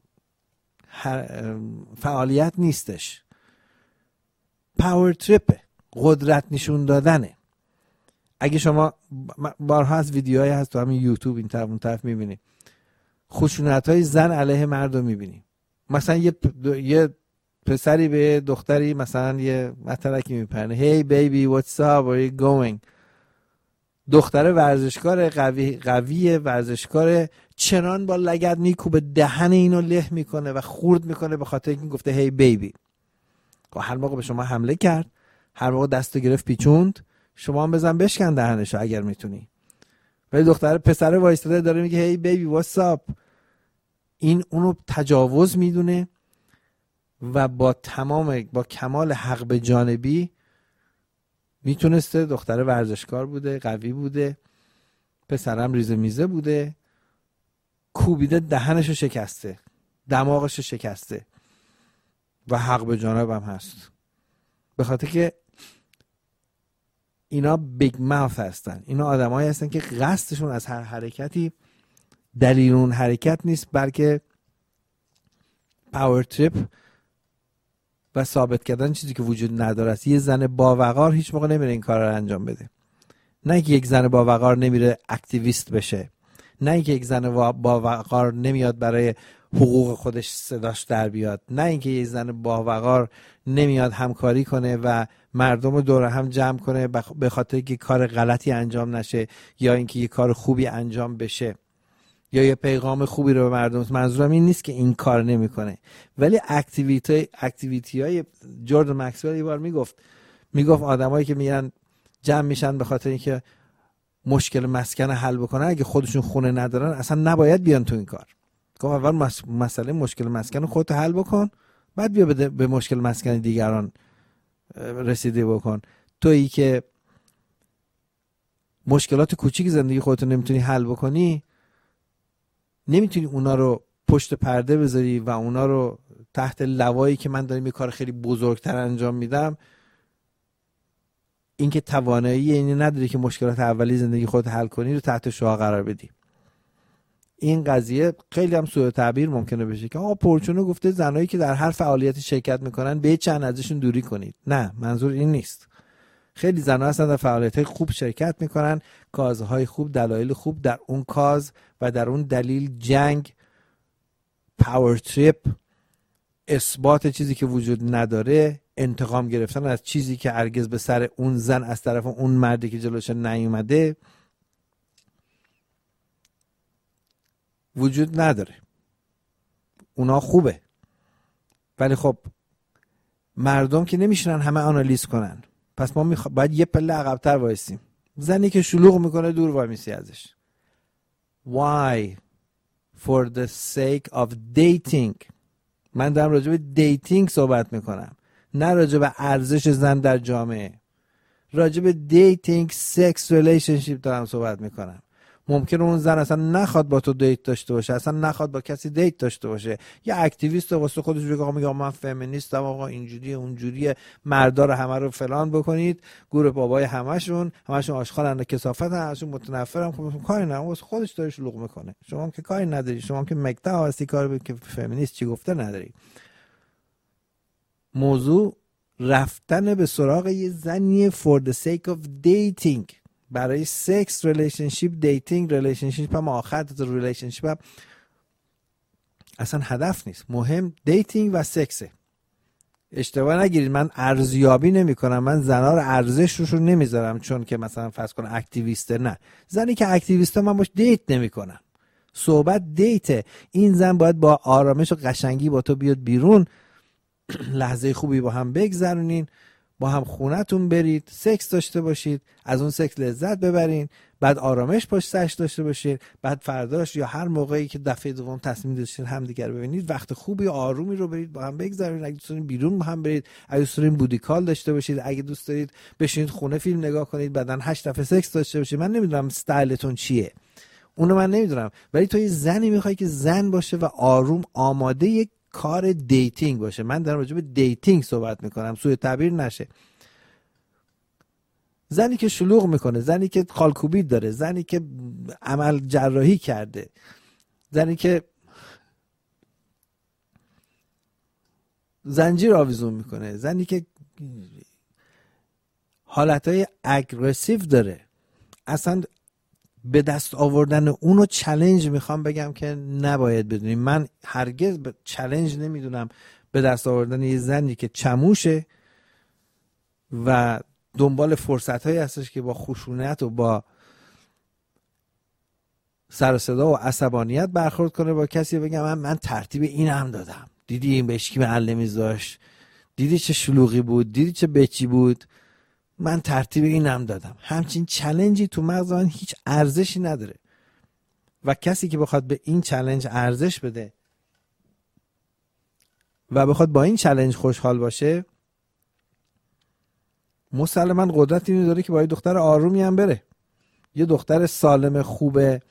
فعالیت نیستش. پاور تریپ، قدرت نشون دادنه. اگه شما بارها از ویدیوهایی هست تو همین یوتیوب این طرف اون طرف میبینی خشونت‌های زن علیه مرد رو میبینی. مثلا یه پ... یه پسری به دختری مثلا یه متلکی میپرنه، hey baby what's up where you going. دختر ورزشکار قوی قویه ورزشکار، چنان با لگد میکوبه دهن اینو له میکنه و خورد میکنه به خاطر اینکه گفته hey baby. هر موقع به شما حمله کرد، هر موقع دستو گرفت پیچوند، شما هم بزن بشکن دهنشو اگر میتونی. ولی دختر پسر وایستاده داره میگه hey baby what's up. این اونو تجاوز میدونه و با تمام با کمال حق به جانبی میتونسته، دختر ورزشکار بوده، قوی بوده، پسرم ریزه میزه بوده، کوبیده دهنشو شکسته، دماغشو شکسته و حق به جانب هم هست. به خاطر که اینا بیگ ماوث هستن، اینا آدمایی هستن که قصدشون از هر حرکتی دلیل اون حرکت نیست، بلکه پاور تریپ و ثابت کردن چیزی که وجود نداره است. یه زن باوقار هیچ موقع نمیره این کار رو انجام بده. نه اینکه یک زن باوقار نمیره اکتیویست بشه، نه اینکه یک زن باوقار نمیاد برای حقوق خودش صداش در بیاد، نه اینکه یک زن باوقار نمیاد همکاری کنه و مردم رو دور هم جمع کنه به خاطر که کار غلطی انجام نشه یا اینکه یه کار خوبی انجام بشه یا یه پیغام خوبی رو به مردم. منظورم این نیست که این کار نمیکنه، ولی اکتیویتی اکتیویتی های جردن مکسول یه بار میگفت میگفت آدمایی که میرن جمع میشن به خاطر اینکه مشکل مسکن حل بکنن، اگه خودشون خونه ندارن اصلا نباید بیان تو این کار. گفت اول مس... مسئله مشکل مسکن خودت حل بکن، بعد بیا به, به مشکل مسکن دیگران رسیده بکن. تویی که مشکلات کوچیک زندگی خودت نمیتونی حل بکنی، نمیتونی اونا رو پشت پرده بذاری و اونا رو تحت لوایی که من دارم یه کار خیلی بزرگتر انجام میدم، اینکه توانایی اینی نداری که مشکلات اولی زندگی خودت حل کنی رو تحت شعاع قرار بدی. این قضیه خیلی هم سوء تعبیر ممکنه بشه که آقا پورچونو گفته زنایی که در هر فعالیتی شرکت میکنن به چند ازشون دوری کنید. نه، منظور این نیست. خیلی زنها هستن در فعالیت‌های خوب شرکت میکنن، کازهای خوب، دلایل خوب در اون کاز و در اون دلیل جنگ، پاور تریپ، اثبات چیزی که وجود نداره، انتقام گرفتن از چیزی که هرگز به سر اون زن از طرف اون مردی که جلوش نیومده وجود نداره. اونا خوبه، ولی خب مردم که نمیشونن همه آنالیز کنن. پس ما میخوا... باید یه پله عقب‌تر وایسیم. زنی که شلوغ میکنه دور وای میسی ازش. Why? For the sake of dating. من دارم راجع به دیتینگ صحبت میکنم، نه راجع به ارزش زن در جامعه. راجع به دیتینگ، سکس، ریلیشنشیپ دارم صحبت میکنم. ممکنه اون زن اصلا نخواد با تو دیت داشته باشه، اصلا نخواد با کسی دیت داشته باشه. یه اکتیویست واسه خودش بگه آقا میگه من فمینیستم، آقا اینجوریه اونجوریه، مردا رو همه رو فلان بکنید، گور بابای همشون همشون آشغالن، کثافتن، همشون متنفرن. خب کاری نه، واسه خودش داره شلوغ میکنه. شما هم که کاری نداری، شما هم که مکتا هستی کار که فمینیست چی گفته نداری. موضوع رفتن به سراغ یه زنی for the sake of dating، برای سکس، ریلیشنشیپ، دیتینگ، ریلیشنشیپ هم آخر تا ریلیشنشیپ هم اصلا هدف نیست. مهم دیتینگ و سکسه. اشتباه نگیرید، من ارزیابی نمی کنم، من زنا رو ارزش روش رو نمیذارم چون که مثلا فرض کن اکتیویسته. نه، زنی که اکتیویسته من باش دیت نمی کنم. صحبت دیته. این زن باید با آرامش و قشنگی با تو بیاد بیرون، لحظه خوبی با هم بگذرونین، با هم خونتون برید، سکس داشته باشید، از اون سکس لذت ببرین، بعد آرامش پشت سرش داشته باشید، بعد فرداش یا هر موقعی که دفعه دوم تصمیم داشتین همدیگه رو ببینید، وقت خوبی و آرومی رو برید با هم بگذرونید. اگه دوست دارین بیرون با هم برید، اگه دوست دارین بودی کال داشته باشید، اگه دوست دارید بشینید خونه فیلم نگاه کنید، بعدن هشت دفعه سکس داشته باشید. من نمیدونم استایلتون چیه، اونو من نمیدونم، ولی تو یه زنی میخوای که زن باشه و آروم آماده یک کار دیتینگ باشه. من دارم راجع به دیتینگ صحبت میکنم، سوء تعبیر نشه. زنی که شلوغ میکنه، زنی که خالکوبید داره، زنی که عمل جراحی کرده، زنی که زنجیر آویزون میکنه، زنی که حالتهای اگریسیو داره، اصلا به دست آوردن اونو چالش میخوام بگم که نباید بدونیم. من هرگز چالش نمیدونم به دست آوردن یه زنی که چموشه و دنبال فرصت هایی هستش که با خشونت و با سر و صدا و عصبانیت برخورد کنه با کسی. بگم من من ترتیب این هم دادم، دیدی این بهش کی محل نمیذاشت، دیدی چه شلوغی بود، دیدی چه بچی بود، من ترتیب این هم دادم. همچین چالنجی تو مغز من هیچ ارزشی نداره و کسی که بخواد به این چالش ارزش بده و بخواد با این چالش خوشحال باشه، مسلماً قدرت اینو داره که با یه دختر آرومی هم بره، یه دختر سالم خوبه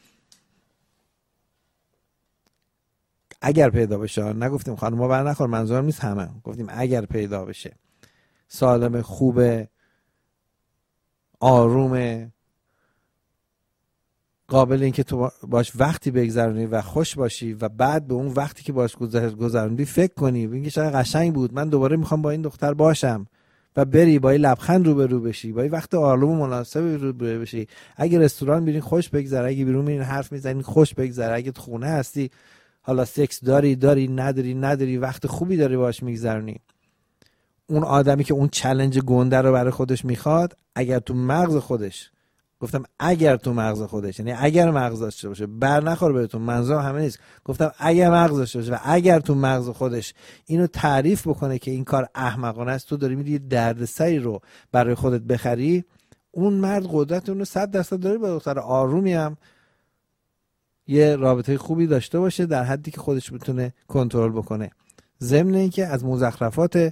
اگر پیدا بشه. نگفتیم خانم‌ها بر نخور، منظورم نیست همه، گفتیم اگر پیدا بشه، سالم خوبه، آرومه، قابل این که تو باش وقتی بگذرونی و خوش باشی و بعد به اون وقتی که باش گذروندی فکر کنی اینکه چقدر قشنگ بود، من دوباره میخوام با این دختر باشم، و بری با این لبخند رو به رو بشی، با این وقت آروم و مناسب رو به رو بشی. اگه رستوران میرین خوش بگذره، اگه بیرون میرین حرف میزنین خوش بگذره، اگه تو خونه هستی حالا سکس داری داری نداری نداری وقت خوبی داری باش میگذرونی. اون آدمی که اون چالش گنده رو برای خودش میخواد، اگر تو مغز خودش، گفتم اگر تو مغز خودش، یعنی اگر مغز داشته باشه، بر نخور بهتون، منظورم همه نیست، گفتم اگر مغز داشته باشه و اگر تو مغز خودش اینو تعریف بکنه که این کار احمقانه است، تو داری میری دردسری رو برای خودت بخری، اون مرد قدرت اون رو صد درصد داره با دختر آرومی هم یه رابطه خوبی داشته باشه در حدی که خودش بتونه کنترل بکنه. ضمن اینکه از مزخرفات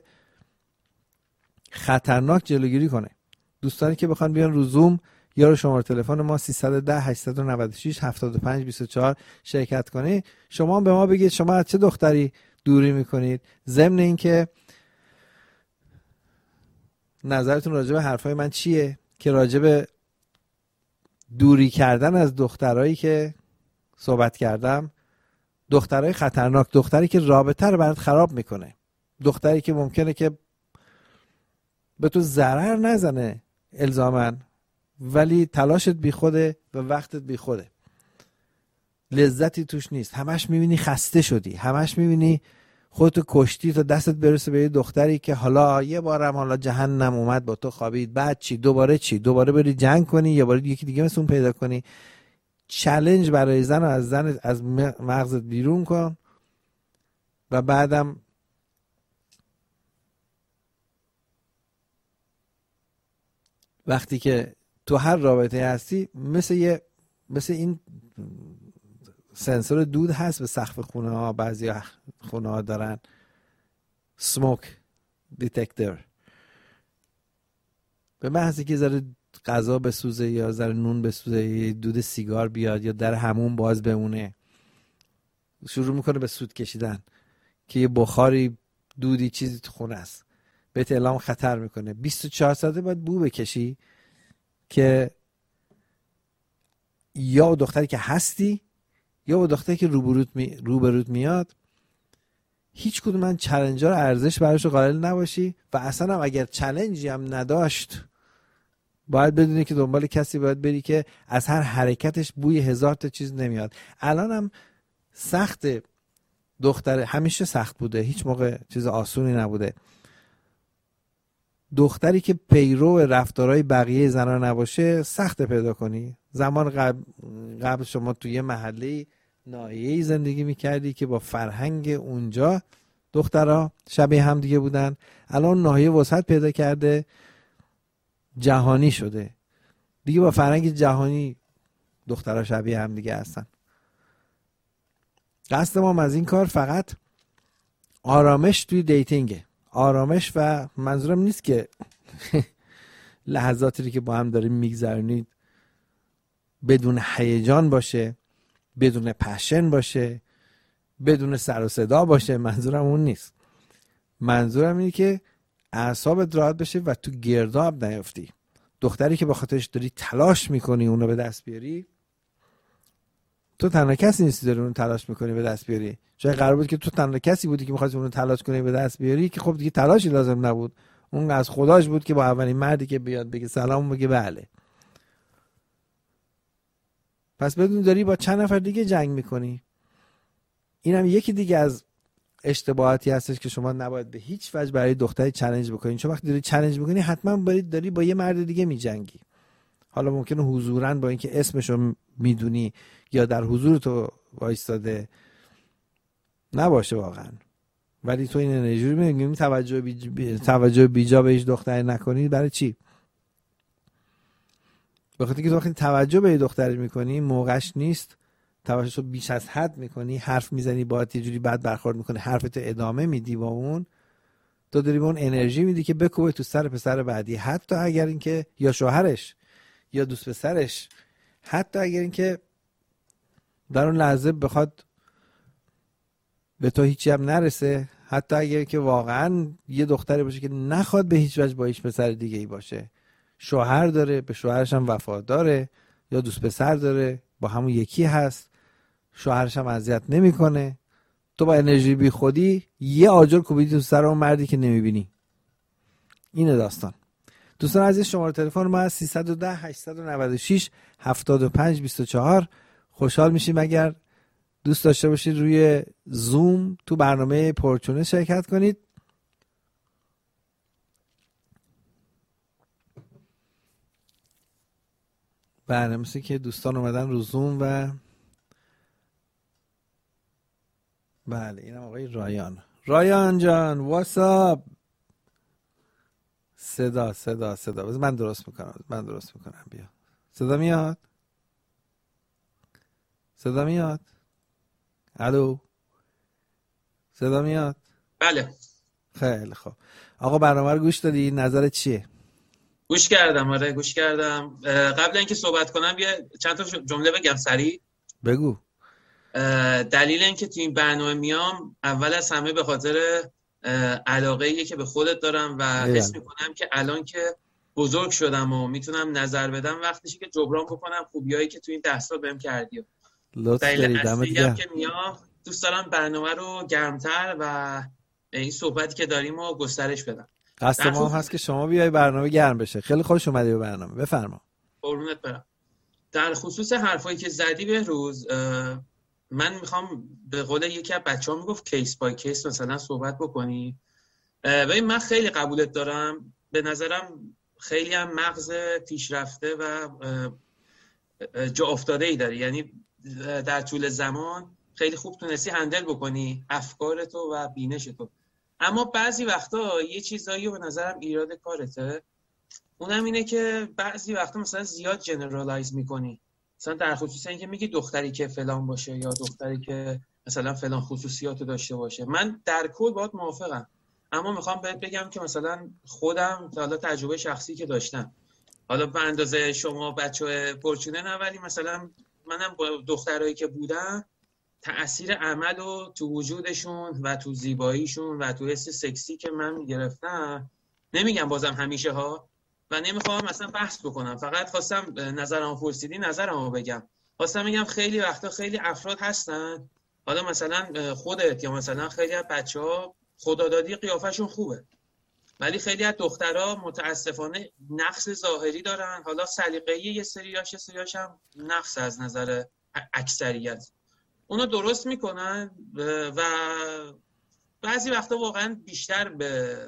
خطرناک جلوگیری کنه. دوستانی که بخوان بیان رو زوم یا رو شماره تلفن ما سیصد و ده هشتصد و نود و شش هفتاد و پنج بیست و چهار شرکت کنید، شما به ما بگید شما از چه دختری دوری میکنید. ضمن اینکه نظرتون راجع به حرفای من چیه که راجع به دوری کردن از دخترایی که صحبت کردم. دخترای خطرناک، دختری که رابطه رو برات خراب میکنه، دختری که ممکنه که به تو ضرر نزنه الزاماً، ولی تلاشت بی خوده و وقتت بی خوده، لذتی توش نیست، همش میبینی خسته شدی، همش میبینی خودتو کشتی تا دستت برسه به یه دختری که حالا یه بارم حالا جهنم اومد با تو خوابید، بعد چی، دوباره چی، دوباره بری جنگ کنی یا باری یکی دیگه مثل اون پیدا کنی. چالش برای زن و از زن از مغزت بیرون کن و بعدم وقتی که تو هر رابطه هستی مثل یه مثل این سنسور دود هست به سقف خونه ها، بعضی خونه ها دارن سموک دیتکتور، به محضی که ذره غذا بسوزه یا ذره نون بسوزه، یه دود سیگار بیاد یا در همون باز بمونه، شروع میکنه به سود کشیدن که یه بخاری دودی چیزی تو خونه است، بهت اعلام خطر میکنه. بیست و چهار ساعته باید بو بکشی که یا دختری که هستی یا با دختری که روبروت می... روبروت میاد، هیچ کدوم من چالنجا رو ارزش براش قائل نباشی و اصلا هم اگر چالنجی هم نداشت باید بدونی که دنبال کسی باید بری که از هر حرکتش بوی هزار تا چیز نمیاد. الان هم سخت، دختر همیشه سخت بوده، هیچ موقع چیز آسونی نبوده. دختری که پیرو رفتارهای بقیه زنا نباشه سخت پیدا کنی. زمان قبل, قبل شما توی یه محله ناحیه‌ای زندگی میکردی که با فرهنگ اونجا دخترها شبیه هم دیگه بودن، الان ناحیه وسعت پیدا کرده، جهانی شده دیگه، با فرهنگ جهانی دخترها شبیه هم دیگه هستن. قصد ما از این کار فقط آرامش توی دیتینگه. آرامش و منظورم نیست که لحظاتی که با هم داریم میگذرونید بدون هیجان باشه، بدون پشن باشه، بدون سر و صدا باشه، منظورم اون نیست. منظورم اینه که اعصابت راحت بشه و تو گرداب نیفتی. دختری که با خاطرش داری تلاش میکنی اونو به دست بیاری، تو تنها کسی نیستی داری اون تلاش میکنی به دست بیاری. شاید قرار بود که تو تنها کسی بودی که می‌خواستی اونو تلاش کنی به دست بیاری که خب دیگه تلاشی لازم نبود، اون از خداش بود که با اولین مردی که بیاد بگه سلام بگه بله. پس بدون داری با چند نفر دیگه جنگ میکنی. اینم یکی دیگه از اشتباهاتی هستش که شما نباید به هیچ وجه برای دختری چالش بکنین، چون وقتی داری چالش میکنی حتما باید داری با یه مرد دیگه میجنگی. حالا ممکنه حضوراً با اینکه اسمشو میدونی یا در حضور تو وایستاده نباشه واقعا، ولی تو این انرژی رو میگی توجه بی توجه بیجا به هیچ دختری نکنی. برای چی؟ بخاطر که تو وقتی توجه به دختری میکنی موقعش نیست، توجه بیش از حد میکنی، حرف میزنی باهات یه جوری بد برخورد میکنه، حرفتو ادامه میدی با اون، تو داری به اون انرژی میدی که بکوبه تو سر پسر بعدی، حتی اگر اینکه یا شوهرش یا دوست پسرش، حتی اگر اینکه در اون لحظه بخواد به تو هیچی هم نرسه، حتی اگر که واقعا یه دختری باشه که نخواد به هیچ وجه با هیچ پسر دیگه ای باشه، شوهر داره، به شوهرش هم وفاداره، یا دوست پسر داره با همون یکی هست، شوهرش هم اذیت نمیکنه، تو با انرژی بی خودی یه آجر کوبیدی تو سر اون مردی که نمیبینی. اینه داستان. دوستان عزیز، شماره تلفن ما از سیصد و ده هشتصد و نود و شش هفتاد و پنج بیست و چهار. خوشحال میشیم اگر دوست داشته باشید روی زوم تو برنامه پرچونه شرکت کنید. بله، مثل که دوستان اومدن رو زوم و بله اینم آقای رایان. رایان جان واتساپ. صدا صدا صدا بذار من درست میکنم من درست میکنم بیا. صدا میاد؟ صدا میاد؟ الو صدا میاد؟ بله. خیلی خوب. آقا برنامه رو گوش دادی؟ نظرت چیه؟ گوش کردم. آره گوش کردم. قبل اینکه صحبت کنم یه چند تا جمله بگم سریع. بگو. دلیل اینکه تو این برنامه میام اول از همه به خاطر علاقه‌ایه که به خودت دارم و حس میکنم که الان که بزرگ شدم و میتونم نظر بدم وقتشه که جبران بکنم خوبیایی که تو این ده سال بهم کردی. لطف داری. دمت گرم که میام دوست دارم برنامه رو گرمتر و این صحبتی که داریم رو گسترش بدم. قصد ما هم هست که شما بیای برنامه گرم بشه. خیلی خوش اومدی به برنامه. بفرما. قربونت برم. در خصوص حرفایی که زدی بهروز، من میخوام به قول یکی از بچه‌ها میگفت کیس بای کیس مثلا صحبت بکنی. ببین من خیلی قبولت دارم. به نظرم خیلی هم مغز پیشرفته و جا افتاده ای داری، یعنی در طول زمان خیلی خوب تونستی هندل بکنی افکارتو و بینشتو. اما بعضی وقتا یه چیزایی به نظرم ایراد کارته، اونم اینه که بعضی وقتا مثلا زیاد جنرالایز میکنی، مثلا در خصوص اینکه میگی دختری که فلان باشه یا دختری که مثلا فلان خصوصیاتو داشته باشه. من در کل باهات موافقم، اما میخوام بهت بگم که مثلا خودم حالا تجربه شخصی که داشتم، حالا به اندازه شما بچه پرچونه نه، ولی مثلا منم با دخترایی که بودم تأثیر عمل و تو وجودشون و تو زیباییشون و تو حس سکسی که من گرفتم، نمیگم بازم همیشه ها و نمیخوام مثلا بحث بکنم، فقط خواستم نظرمو پرسیدی نظرمو بگم. خواستم بگم خیلی وقتا خیلی افراد هستن، حالا مثلا خودت یا مثلا خیلی از بچه‌ها خدادادی قیافشون خوبه، ولی خیلی از دخترها متاسفانه نقص ظاهری دارن، حالا سلیقه‌ای یه سریاش یه سریاش هم نقص از نظر اکثریت. اونا درست میکنن و بعضی وقتا واقعا بیشتر به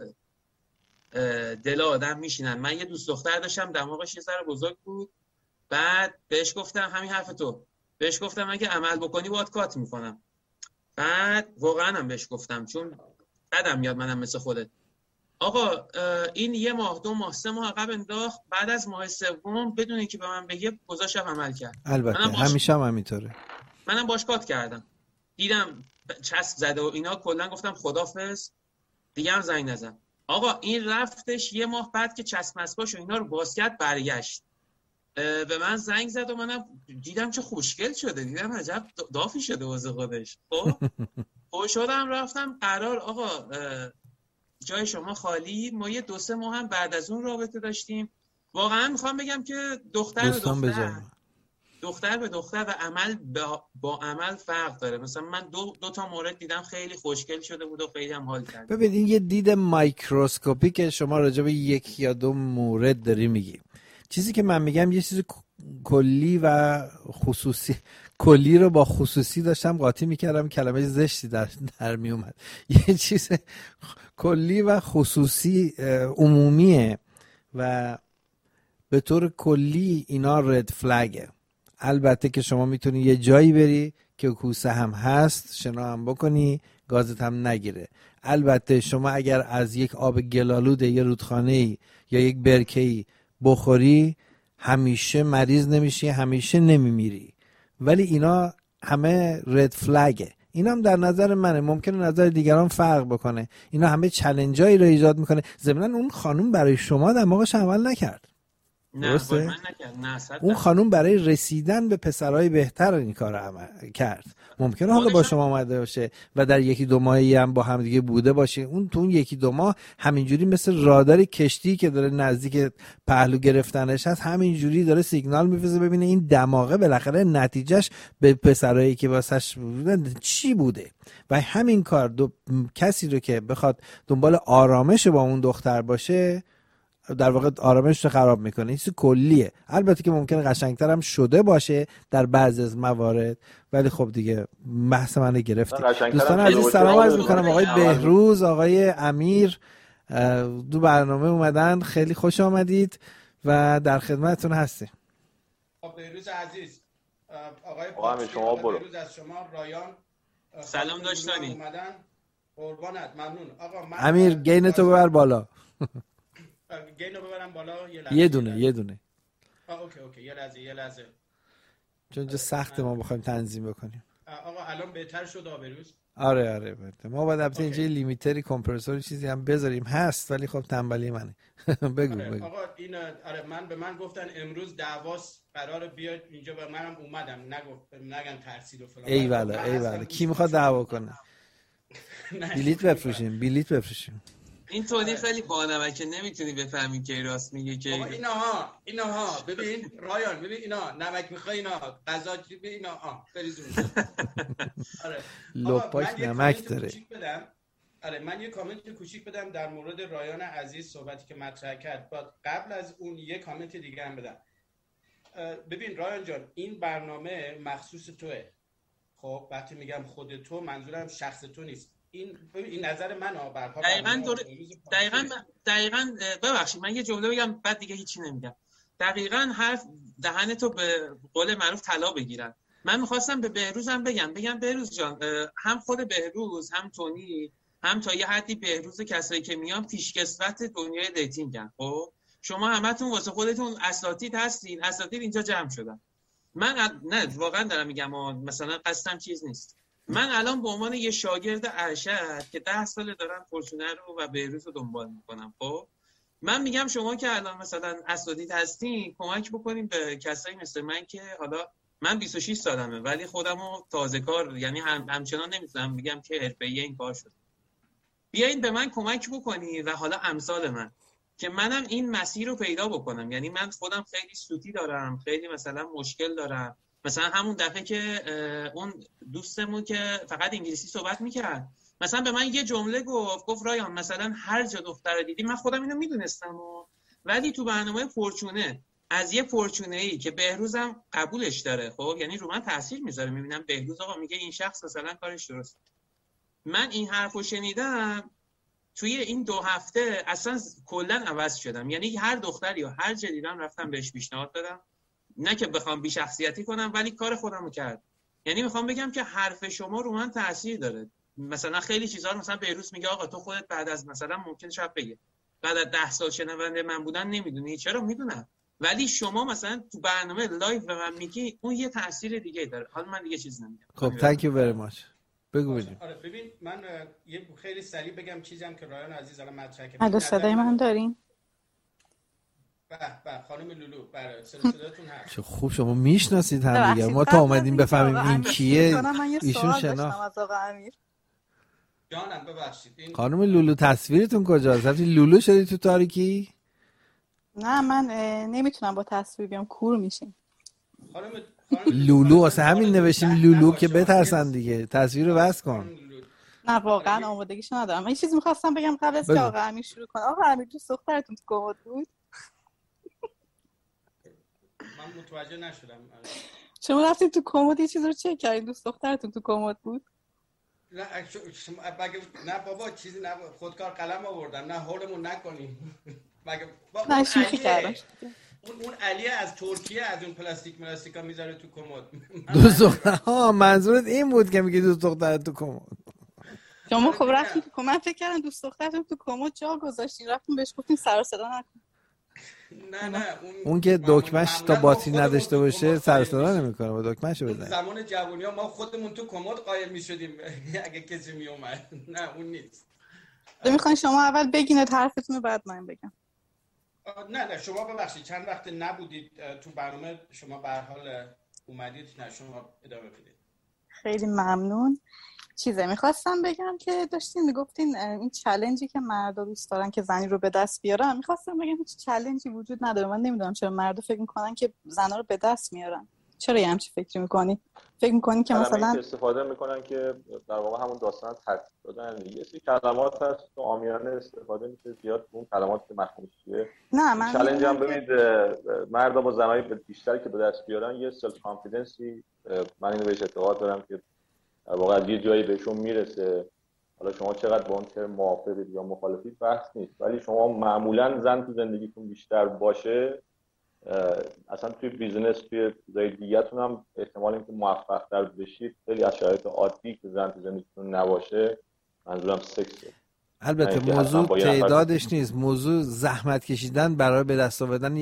دل آدم میشینن. من یه دوست دختر داشتم دماغش یه ذره بزرگ بود، بعد بهش گفتم همین حرف تو، بهش گفتم اگه عمل بکنی باهات کات میکنم. بعد واقعا هم بهش گفتم چون بدم میاد منم مثل خودت. آقا این یه ماه دو ماه سه ماه عقب انداخت، بعد از ماه سوم بدون اینکه به من بگه گذاشتم عمل کرد. البته همیشه هم همینطوره. منم باش کات کردم، دیدم چسب زده و اینا، کلا گفتم خدافظ، دیگه هم زنگ نزن. آقا این رفتش یه ماه بعد که چسب مسکاش و اینا رو باز کرد برگشت به من زنگ زد و منم دیدم چه خوشگل شده، دیدم عجب دافی شده واسه خودش. خب خوش شدم رفتم قرار آقا جای شما خالی. ما یه دو سه ماه هم بعد از اون رابطه داشتیم. واقعا میخوام بگم که دختر به دختر دختر به دختر و عمل با, با عمل فرق داره. مثلا من دو, دو تا مورد دیدم خیلی خوشگل شده بود و خیلی هم حال کرد. ببین این یه دید مایکروسکوپی که شما راجع به یک یا دو مورد داری میگی. چیزی که من میگم یه چیز کلی و خصوصی، کلی رو با خصوصی داشتم قاطی میکردم، کلمه زشتی در, در میومد. یه چیز کلی و خصوصی عمومیه و به طور کلی اینا رد فلگه. البته که شما میتونی یه جایی بری که کوسه هم هست شنا هم بکنی، گازت هم نگیره. البته شما اگر از یک آب گلالود یه رودخانه‌ای یا یک برکه‌ای بخوری همیشه مریض نمیشی، همیشه نمیمیری، ولی اینا همه رد فلگه. اینا هم در نظر منه، ممکنه نظر دیگران فرق بکنه. اینا همه چالنجایی رو ایجاد میکنه. ضمن اون خانم برای شما دماغش عمل نکرد. درسته؟ من نکرد. نه اون خانوم برای رسیدن به پسرای بهتر این کار عمل کرد. ممکنه حالا با شما اومده باشه و در یکی دو ماهی هم با هم دیگه بوده باشه، اون تو اون یکی دو ماه همینجوری مثل رادار کشتی که داره نزدیک پهلو گرفتنش هست، همینجوری داره سیگنال میفرسته ببینه این دماغه بالاخره نتیجهش به پسرایی که واسش بودن چی بوده. و همین کار دو کسی رو که بخواد دنبال آرامش با اون دختر باشه، در واقع آرامش رو خراب میکنه. این چیز کلیه. البته که ممکنه قشنگتر هم شده باشه در بعضی از موارد، ولی خب دیگه بحث منو گرفتی. دوستان عزیز سلام عرض میکنم. آقای بهروز، آقای امیر دو برنامه اومدن، خیلی خوش آمدید و در خدمتتون هستیم. بهروز عزیز، آقای پاچی، شما برو. بهروز از شما، رایان سلام داشتنی اومدن. قربانت، ممنون. آقا من امیر گین تو ببر بالا. گینو ببرم بالا یه لحظه. یه دونه یه دونه. آه اوکی اوکی یه لحظه یه لحظه. چون اینجا سخت ما بخوایم تنظیم بکنیم. آقا الان بهتر شد آبروز؟ آره آره بهتر. ما باید البته اینجا لیمیتری کمپرسور چیزی هم بذاریم، هست ولی خب تنبلی منه. بگو آره. بگو. آقا این آره من به من گفتن امروز دعواس قراره بیاد اینجا و منم اومدم، نگفت نگن ترسید و فلان. ای والا ای والا کی میخواد دعوا کنه؟ بلیت بفروشیم بلیت بفروشیم. این طوری خیلی بانمکه نمیتونی بفهمی که راست میگه که اینها اینها ببین رایان، ببین اینا نمک میخوای، اینا غذا ببین اینا آ بریزون. آره لپاش نمک داره. آره من یه کامنت کوچیک بدم در مورد رایان عزیز، صحبتی که مطرح کرد. بعد قبل از اون یه کامنت دیگه هم بدم. ببین رایان جان، این برنامه مخصوص توئه. خب وقتی میگم خود تو، منظورم شخص تو نیست. این این نظر منه. برها دقیقاً دور... دقیقاً دقیقاً ببخشید من یه جمله بگم بعد دیگه هیچی نمیگم. دقیقاً حرف دهن تو به قول معروف طلا بگیرن. من می‌خواستم به بهروزم بگم بگم بهروز جان، هم خود بهروز هم تونی هم تا یه حدی بهروز کسایی که میان پیشکسوت دنیای دیتینگن. خب شما همتون واسه خودتون اساتید هستین، اساتید اینجا جمع شدن. من نه واقعا دارم میگم مثلا قصدم چیز نیست. من الان به عنوان یه شاگرد ارشد که ده سال دارم فورچونر رو و بهروز رو دنبال میکنم، خب من میگم شما که الان مثلا اساتید هستین کمک بکنیم به کسایی مثل من که حالا من بیست و شش سالمه ولی خودمو تازه کار، یعنی هم همچنان نمیتونم بگم که حرفه‌ای این کار شد. بیاین به من کمک بکنی و حالا امثال من که منم این مسیر رو پیدا بکنم. یعنی من خودم خیلی سوتی دارم، خیلی مثلا مشکل دارم. مثلا همون دفعه که اون دوستمون که فقط انگلیسی صحبت میکرد مثلا به من یه جمله گفت گفت رایان مثلا هر جا دختر دیدی، من خودم اینو میدونستم و ولی تو برنامه فورچونه از یه فورچونه‌ای که بهروزم قبولش داره، خب یعنی رو من تاثیر میذاره، میبینم بهروز آقا میگه این شخص مثلا کارش درست. من این حرفو شنیدم توی این دو هفته اصلا کلا عوض شدم. یعنی هر دختری یا هر جا دیدم رفتم بهش پیشنهاد دادم، نه که بخوام بی شخصیتی کنم ولی کار خودم رو کرد. یعنی میخوام بگم که حرف شما رو من تاثیر داره. مثلا خیلی چیزا رو مثلا بهروز میگه آقا تو خودت بعد از مثلا ممکن شاید بگه بعد از ده سال شنونده من بودن نمیدونی. چرا میدونم، ولی شما مثلا تو برنامه لایو به من میگی اون یه تاثیر دیگه داره. حالا من دیگه چیز نمیگم. خب thank you very much. بگو بگو. آره ببین من یه خیلی سریع بگم چیزی هم که رایان عزیز الان مطرح کرد. الو صدای من دارین؟ به به خانم لولو برای صداتون هست. چه خوب شما میشناسید هم دیگه. ما تا اومدیم بفهمیم این کیه ایشون شناخت. از آقا امیر جانم ببخشید. این خانم لولو تصویرتون کجاست؟ رفتی لولو شدی تو تاریکی؟ نه من نمیتونم با تصویر بیام، کور میشیم. خانم لولو واسه همین نوشتیم لولو که بترسن دیگه. تصویر رو بس کن. نه واقعا آمادگیشو ندارم. من یه چیزی می‌خواستم بگم قبل از که آقا امیر شروع کنه. آقا امیر تو دخترتون تو کمد بود؟ من متوجه نشدم. شما رفتید تو کمد یه چیز رو چک کردین دوست دخترتون تو کمد بود؟ نه مگه نه بابا چیزی نه، خودکار قلم آوردم. نه هولمون نکنیم. مگه نه شوخی کردم. اون اون علی از ترکیه از اون پلاستیک پلاستیکا میذاره تو کمد. دوست دختر ها منظورت این بود که میگی دوست دخترت تو کمد. شما خب رفتین تو کمد، فکر کردم دوست دخترتون تو کمد جا گذاشتین، رفتین بهش گفتین سر و صدا نکن. نه نه اون اون که دکمه‌اش تا باتری نداشته باشه سر و صدا نمیکنه، با دکمه‌شو بزنه. زمان جوونی‌ها ما خودمون تو کمد قایم می‌شدیم اگه کسی میومد. نه اون نیست. تو میخواین شما اول بگین حرفتون رو بعد من بگم. نه نه شما ببخشید چند وقت نبودید تو برنامه، شما به هر حال اومدید. نه شما ادامه بدید. خیلی ممنون. چیزه میخواستم بگم که داشتین میگفتین این چالنجی که مردا دوست دارن که زنی رو به دست بیارن، میخواستم بگم هیچ چالنجی وجود نداره. من نمیدونم چرا مردا فکر میکنن که زنا رو به دست میارن. چرا یه همچین فکری میکنی؟ فکر میکنی که مثلا استفاده میکنن که در واقع همون داستان ترتیب دادن دیگه، سی کلمات هست تو عامیانه استفاده میشه زیاد اون کلمات که مفهومش چیه. نه من چالش هم ببینید مردا با زنای بیشتری که به دست بیارن یه سلف کانفیدنسی، من اینو بهش اعتقاد دارم که در واقع یه جایی بهشون میرسه. حالا شما چقدر با اون ترم موافقید یا مخالفید بحث نیست، ولی شما معمولا زن تو زندگیتون بیشتر باشه، اصلا توی بیزنس توی چیزای دیگه‌تون هم احتمال اینکه موفق‌تر بشید خیلی از شرایط عادی که زن تو زندگیتون نباشه، منظورم سکسه. البته موضوع تعدادش نیست، موضوع زحمت کشیدن برای به دست آوردن